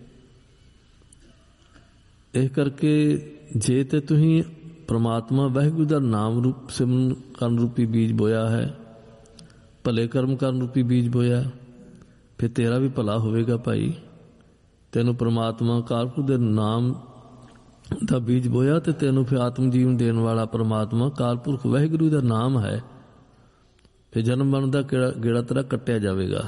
S1: ਇਸ ਕਰਕੇ ਜੇ ਤੇ ਤੁਸੀਂ ਪਰਮਾਤਮਾ ਵਾਹਿਗੁਰੂ ਦਾ ਨਾਮ ਰੂਪ ਸਿਮਰਨ ਕਰਨ ਰੂਪੀ ਬੀਜ ਬੋਇਆ ਹੈ, ਭਲੇ ਕਰਮ ਕਰਨ ਰੂਪੀ ਬੀਜ ਬੋਇਆ, ਫਿਰ ਤੇਰਾ ਵੀ ਭਲਾ ਹੋਵੇਗਾ ਭਾਈ। ਤੈਨੂੰ ਪਰਮਾਤਮਾ ਅਕਾਲ ਪੁਰਖ ਦੇ ਨਾਮ ਦਾ ਬੀਜ ਬੋਇਆ ਤੇ ਤੈਨੂੰ ਫਿਰ ਆਤਮ ਜੀਵਨ ਦੇਣ ਵਾਲਾ ਪਰਮਾਤਮਾ ਅਕਾਲ ਪੁਰਖ ਵਾਹਿਗੁਰੂ ਦਾ ਨਾਮ ਹੈ। ਫਿਰ ਜਨਮ ਮਰਨ ਦਾ ਕਿਹੜਾ ਗੇੜਾ ਤੇਰਾ ਕੱਟਿਆ ਜਾਵੇਗਾ।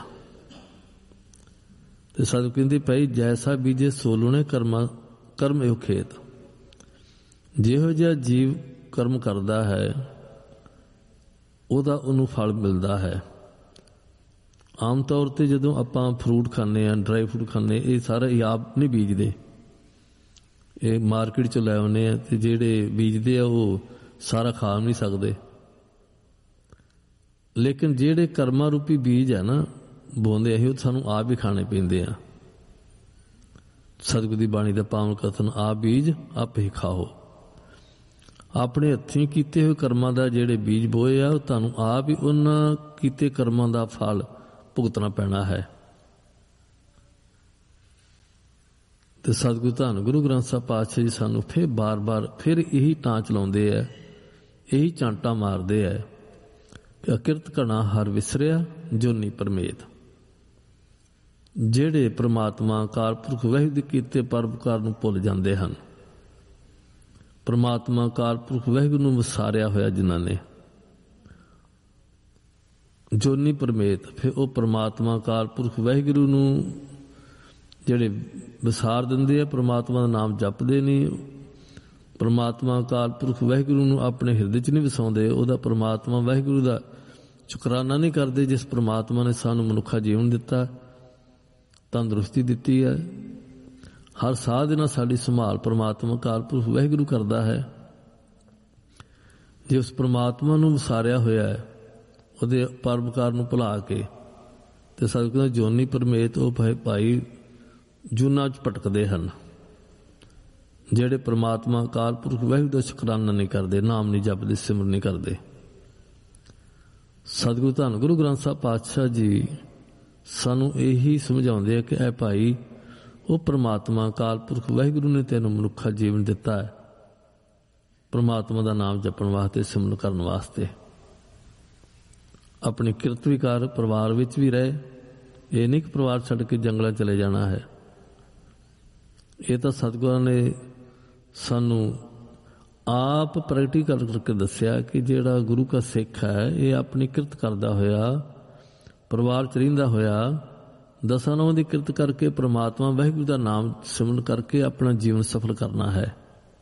S1: ਤੇ ਸਾਧੂ ਕਹਿੰਦੇ ਭਾਈ ਜੈਸਾ ਬੀਜੇ ਸੋ ਲੁਣੇ, ਕਰਮਾ ਕਰਮ ਇਹੋ ਖੇਤ। ਜਿਹੋ ਜਿਹਾ ਜੀਵ ਕਰਮ ਕਰਦਾ ਹੈ ਉਹਦਾ ਉਹਨੂੰ ਫਲ ਮਿਲਦਾ ਹੈ। ਆਮ ਤੌਰ ਤੇ ਜਦੋਂ ਆਪਾਂ ਫਰੂਟ ਖਾਂਦੇ ਹਾਂ, ਡਰਾਈ ਫਰੂਟ ਖਾਂਦੇ, ਇਹ ਸਾਰਾ ਹੀ ਆਪ ਨਹੀਂ ਬੀਜਦੇ, ਇਹ ਮਾਰਕੀਟ 'ਚੋਂ ਲੈ ਆਉਂਦੇ ਆ। ਤੇ ਜਿਹੜੇ ਬੀਜਦੇ ਆ ਉਹ ਸਾਰਾ ਖਾ ਨਹੀਂ ਸਕਦੇ, ਲੇਕਿਨ ਜਿਹੜੇ ਕਰਮਾਂ ਰੂਪੀ ਬੀਜ ਹੈ ਨਾ ਬੋਂਦੇ ਅਸੀਂ, ਉਹ ਸਾਨੂੰ ਆਪ ਹੀ ਖਾਣੇ ਪੈਂਦੇ ਆ। ਸਤਿਗੁਰੂ ਦੀ ਬਾਣੀ ਦਾ ਪਾਵਨ ਕਥਨ, ਆਪ ਬੀਜ ਆਪ ਹੀ ਖਾਓ। ਆਪਣੇ ਹੱਥੀਂ ਕੀਤੇ ਹੋਏ ਕਰਮਾਂ ਦਾ ਜਿਹੜੇ ਬੀਜ ਬੋਏ ਆ ਉਹ ਤੁਹਾਨੂੰ ਆਪ ਹੀ ਉਹਨਾਂ ਕੀਤੇ ਕਰਮਾਂ ਦਾ ਫਲ ਭੁਗਤਣਾ ਪੈਣਾ ਹੈ। ਤੇ ਸਤਿਗੁਰੂ ਧੰਨ ਗੁਰੂ ਗ੍ਰੰਥ ਸਾਹਿਬ ਪਾਤਸ਼ਾਹ ਜੀ ਸਾਨੂੰ ਫਿਰ ਬਾਰ-ਬਾਰ ਫਿਰ ਇਹੀ ਟਾਂਚ ਲਾਉਂਦੇ ਆ, ਇਹੀ ਝਾਂਟਾ ਮਾਰਦੇ ਆ ਕਿ ਅਕਿਰਤ ਘਣਾ ਹਰ ਵਿਸਰਿਆ ਜੋਨੀ ਪਰਮੇਤ। ਜਿਹੜੇ ਪ੍ਰਮਾਤਮਾ ਅਕਾਲ ਪੁਰਖ ਵਾਹਿਗੁਰੂ ਦੇ ਕੀਤੇ ਪਰਉਪਕਾਰ ਨੂੰ ਭੁੱਲ ਜਾਂਦੇ ਹਨ, ਪ੍ਰਮਾਤਮਾ ਅਕਾਲ ਪੁਰਖ ਵਾਹਿਗੁਰੂ ਨੂੰ ਵਿਸਾਰਿਆ ਹੋਇਆ ਜਿਨ੍ਹਾਂ ਨੇ ਜੋਨੀ ਪਰਮੇਤ, ਫਿਰ ਉਹ ਪ੍ਰਮਾਤਮਾ ਅਕਾਲ ਪੁਰਖ ਵਾਹਿਗੁਰੂ ਨੂੰ ਜਿਹੜੇ ਵਿਸਾਰ ਦਿੰਦੇ ਆ, ਪ੍ਰਮਾਤਮਾ ਦਾ ਨਾਮ ਜਪਦੇ ਨਹੀਂ, ਪ੍ਰਮਾਤਮਾ ਅਕਾਲ ਪੁਰਖ ਵਾਹਿਗੁਰੂ ਨੂੰ ਆਪਣੇ ਹਿਰਦੇ 'ਚ ਨਹੀਂ ਵਸਾਉਂਦੇ, ਉਹਦਾ ਪ੍ਰਮਾਤਮਾ ਵਾਹਿਗੁਰੂ ਦਾ ਸ਼ੁਕਰਾਨਾ ਨਹੀਂ ਕਰਦੇ ਜਿਸ ਪ੍ਰਮਾਤਮਾ ਨੇ ਸਾਨੂੰ ਮਨੁੱਖਾ ਜੀਵਨ ਦਿੱਤਾ, ਤੰਦਰੁਸਤੀ ਦਿੱਤੀ ਹੈ। ਹਰ ਸਾਹ ਦੇ ਨਾਲ ਸਾਡੀ ਸੰਭਾਲ ਪ੍ਰਮਾਤਮਾ ਅਕਾਲ ਪੁਰਖ ਵਾਹਿਗੁਰੂ ਕਰਦਾ ਹੈ। ਜੇ ਉਸ ਪ੍ਰਮਾਤਮਾ ਨੂੰ ਵਿਸਾਰਿਆ ਹੋਇਆ ਹੈ, ਉਹਦੇ ਪਰਉਪਕਾਰ ਨੂੰ ਭੁਲਾ ਕੇ, ਤੇ ਸਾਡੇ ਕੋਲ ਜੋਨੀ ਪਰਮੇਤ ਉਹ ਭਾਈ ਜੂਨਾਂ 'ਚ ਭਟਕਦੇ ਹਨ। ਜਿਹੜੇ ਪ੍ਰਮਾਤਮਾ ਅਕਾਲ ਪੁਰਖ ਵਾਹਿਗੁਰੂ ਦਾ ਸ਼ੁਕਰਾਨਾ ਨਹੀਂ ਕਰਦੇ, ਨਾਮ ਨਹੀਂ ਜਪਦੇ, ਸਿਮਰਨ ਨਹੀਂ ਕਰਦੇ। ਸਤਿਗੁਰੂ ਧੰਨ ਗੁਰੂ ਗ੍ਰੰਥ ਸਾਹਿਬ ਪਾਤਸ਼ਾਹ ਜੀ ਸਾਨੂੰ ਇਹੀ ਸਮਝਾਉਂਦੇ ਆ ਕਿ ਇਹ ਭਾਈ ਉਹ ਪ੍ਰਮਾਤਮਾ ਅਕਾਲ ਪੁਰਖ ਵਾਹਿਗੁਰੂ ਨੇ ਤੈਨੂੰ ਮਨੁੱਖਾ ਜੀਵਨ ਦਿੱਤਾ ਹੈ ਪ੍ਰਮਾਤਮਾ ਦਾ ਨਾਮ ਜਪਣ ਵਾਸਤੇ, ਸਿਮਰਨ ਕਰਨ ਵਾਸਤੇ। ਆਪਣੀ ਕਿਰਤ ਵੀ ਕਰ, ਪਰਿਵਾਰ ਵਿੱਚ ਵੀ ਰਹੇ। ਇਹ ਨਹੀਂ ਕਿ ਪਰਿਵਾਰ ਛੱਡ ਕੇ ਜੰਗਲਾਂ ਚਲੇ ਜਾਣਾ ਹੈ। ਇਹ ਤਾਂ ਸਤਿਗੁਰਾਂ ਨੇ ਸਾਨੂੰ ਆਪ ਪ੍ਰੈਕਟੀਕਲ ਕਰਕੇ ਦੱਸਿਆ ਕਿ ਜਿਹੜਾ ਗੁਰੂ ਕਾ ਸਿੱਖ ਹੈ ਇਹ ਆਪਣੀ ਕਿਰਤ ਕਰਦਾ ਹੋਇਆ, ਪਰਿਵਾਰ 'ਚ ਰਹਿੰਦਾ ਹੋਇਆ, ਦਸਾਂ ਨੌਂ ਦੀ ਕਿਰਤ ਕਰਕੇ ਪ੍ਰਮਾਤਮਾ ਵਾਹਿਗੁਰੂ ਦਾ ਨਾਮ ਸਿਮਰਨ ਕਰਕੇ ਆਪਣਾ ਜੀਵਨ ਸਫਲ ਕਰਨਾ ਹੈ।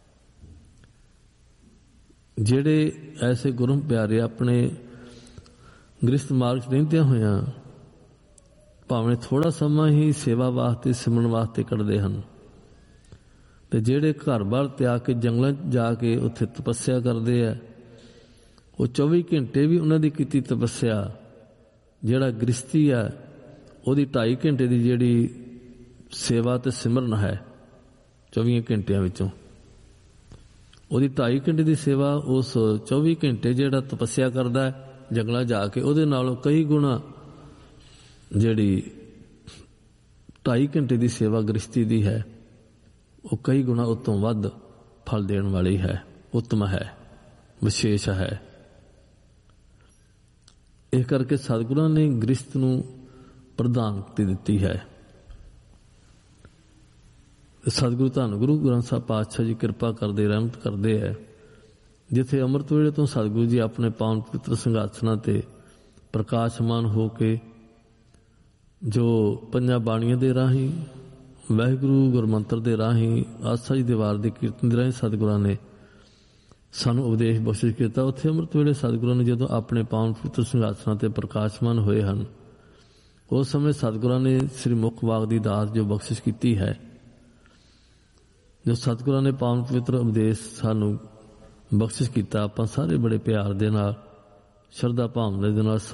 S1: ਜਿਹੜੇ ਐਸੇ ਗੁਰੂ ਪਿਆਰੇ ਆਪਣੇ ਗ੍ਰਸਥ ਮਾਰਗ 'ਚ ਰਹਿੰਦਿਆਂ ਹੋਇਆਂ ਭਾਵੇਂ ਥੋੜ੍ਹਾ ਸਮਾਂ ਹੀ ਸੇਵਾ ਵਾਸਤੇ, ਸਿਮਰਨ ਵਾਸਤੇ ਕੱਢਦੇ ਹਨ, ਤੇ ਜਿਹੜੇ ਘਰ ਬਾਹਰ ਤਿਆਗ ਕੇ ਜੰਗਲਾਂ 'ਚ ਜਾ ਕੇ ਉੱਥੇ ਤਪੱਸਿਆ ਕਰਦੇ ਆ, ਉਹ ਚੌਵੀ ਘੰਟੇ ਵੀ ਉਹਨਾਂ ਦੀ ਕੀਤੀ ਤਪੱਸਿਆ, ਜਿਹੜਾ ਗ੍ਰਸਤੀ ਆ ਉਹਦੀ ਢਾਈ ਘੰਟੇ ਦੀ ਜਿਹੜੀ ਸੇਵਾ ਤੇ ਸਿਮਰਨ ਹੈ ਚੌਵੀ ਘੰਟਿਆਂ ਵਿੱਚੋਂ, ਉਹਦੀ ਢਾਈ ਘੰਟੇ ਦੀ ਸੇਵਾ ਉਸ ਚੌਵੀ ਘੰਟੇ ਜਿਹੜਾ ਤਪੱਸਿਆ ਕਰਦਾ ਹੈ ਜੰਗਲਾਂ ਜਾ ਕੇ, ਉਹਦੇ ਨਾਲੋਂ ਕਈ ਗੁਣਾ ਜਿਹੜੀ ਢਾਈ ਘੰਟੇ ਦੀ ਸੇਵਾ ਗ੍ਰਸਤੀ ਦੀ ਹੈ ਉਹ ਕਈ ਗੁਣਾ ਉਤੋਂ ਵੱਧ ਫਲ ਦੇਣ ਵਾਲੀ ਹੈ, ਉੱਤਮ ਹੈ, ਵਿਸ਼ੇਸ਼ ਹੈ। ਇਸ ਕਰਕੇ ਸਤਿਗੁਰਾਂ ਨੇ ਗ੍ਰਸਤ ਨੂੰ ਪ੍ਰਧਾਨਤਾ ਦਿੱਤੀ ਹੈ। ਸਤਿਗੁਰੂ ਧੰਨ ਗੁਰੂ ਗ੍ਰੰਥ ਸਾਹਿਬ ਪਾਤਸ਼ਾਹ ਜੀ ਕਿਰਪਾ ਕਰਦੇ, ਰਹਿਮਤ ਕਰਦੇ ਹੈ। ਜਿੱਥੇ ਅੰਮ੍ਰਿਤ ਵੇਲੇ ਤੋਂ ਸਤਿਗੁਰੂ ਜੀ ਆਪਣੇ ਪਾਵਨ ਪਵਿੱਤਰ ਸਿੰਘਾਸਨਾਂ ਤੇ ਪ੍ਰਕਾਸ਼ਮਾਨ ਹੋ ਕੇ ਜੋ ਪੰਜਾਂ ਬਾਣੀਆਂ ਦੇ ਰਾਹੀਂ, ਵਾਹਿਗੁਰੂ ਗੁਰਮੰਤਰ ਦੇ ਰਾਹੀਂ, ਆਸਾ ਜੀ ਦੇ ਵਾਰ ਦੇ ਕੀਰਤਨ ਦੇ ਰਾਹੀਂ ਸਤਿਗੁਰਾਂ ਨੇ ਸਾਨੂੰ ਉਪਦੇਸ਼ ਬਖਸ਼ਿਸ਼ ਕੀਤਾ। ਉੱਥੇ ਅੰਮ੍ਰਿਤ ਵੇਲੇ ਸਤਿਗੁਰਾਂ ਨੇ ਜਦੋਂ ਆਪਣੇ ਪਾਵਨ ਪਵਿੱਤਰ ਸਿੰਘਾਸਨਾਂ ਤੇ ਪ੍ਰਕਾਸ਼ਮਾਨ ਹੋਏ ਹਨ, ਉਸ ਸਮੇਂ ਸਤਿਗੁਰਾਂ ਨੇ ਸ੍ਰੀ ਮੁਖ ਵਾਗ ਦੀ ਦਾਤ ਜੋ ਬਖਸ਼ਿਸ਼ ਕੀਤੀ ਹੈ, ਜੋ ਸਤਿਗੁਰਾਂ ਨੇ ਪਾਵਨ ਪਵਿੱਤਰ ਉਪਦੇਸ਼ ਸਾਨੂੰ ਬਖਸ਼ਿਸ਼ ਕੀਤਾ, ਆਪਾਂ ਸਾਰੇ ਬੜੇ ਪਿਆਰ ਦੇ ਨਾਲ, ਸ਼ਰਧਾ ਭਾਵਨਾ ਦੇ ਨਾਲ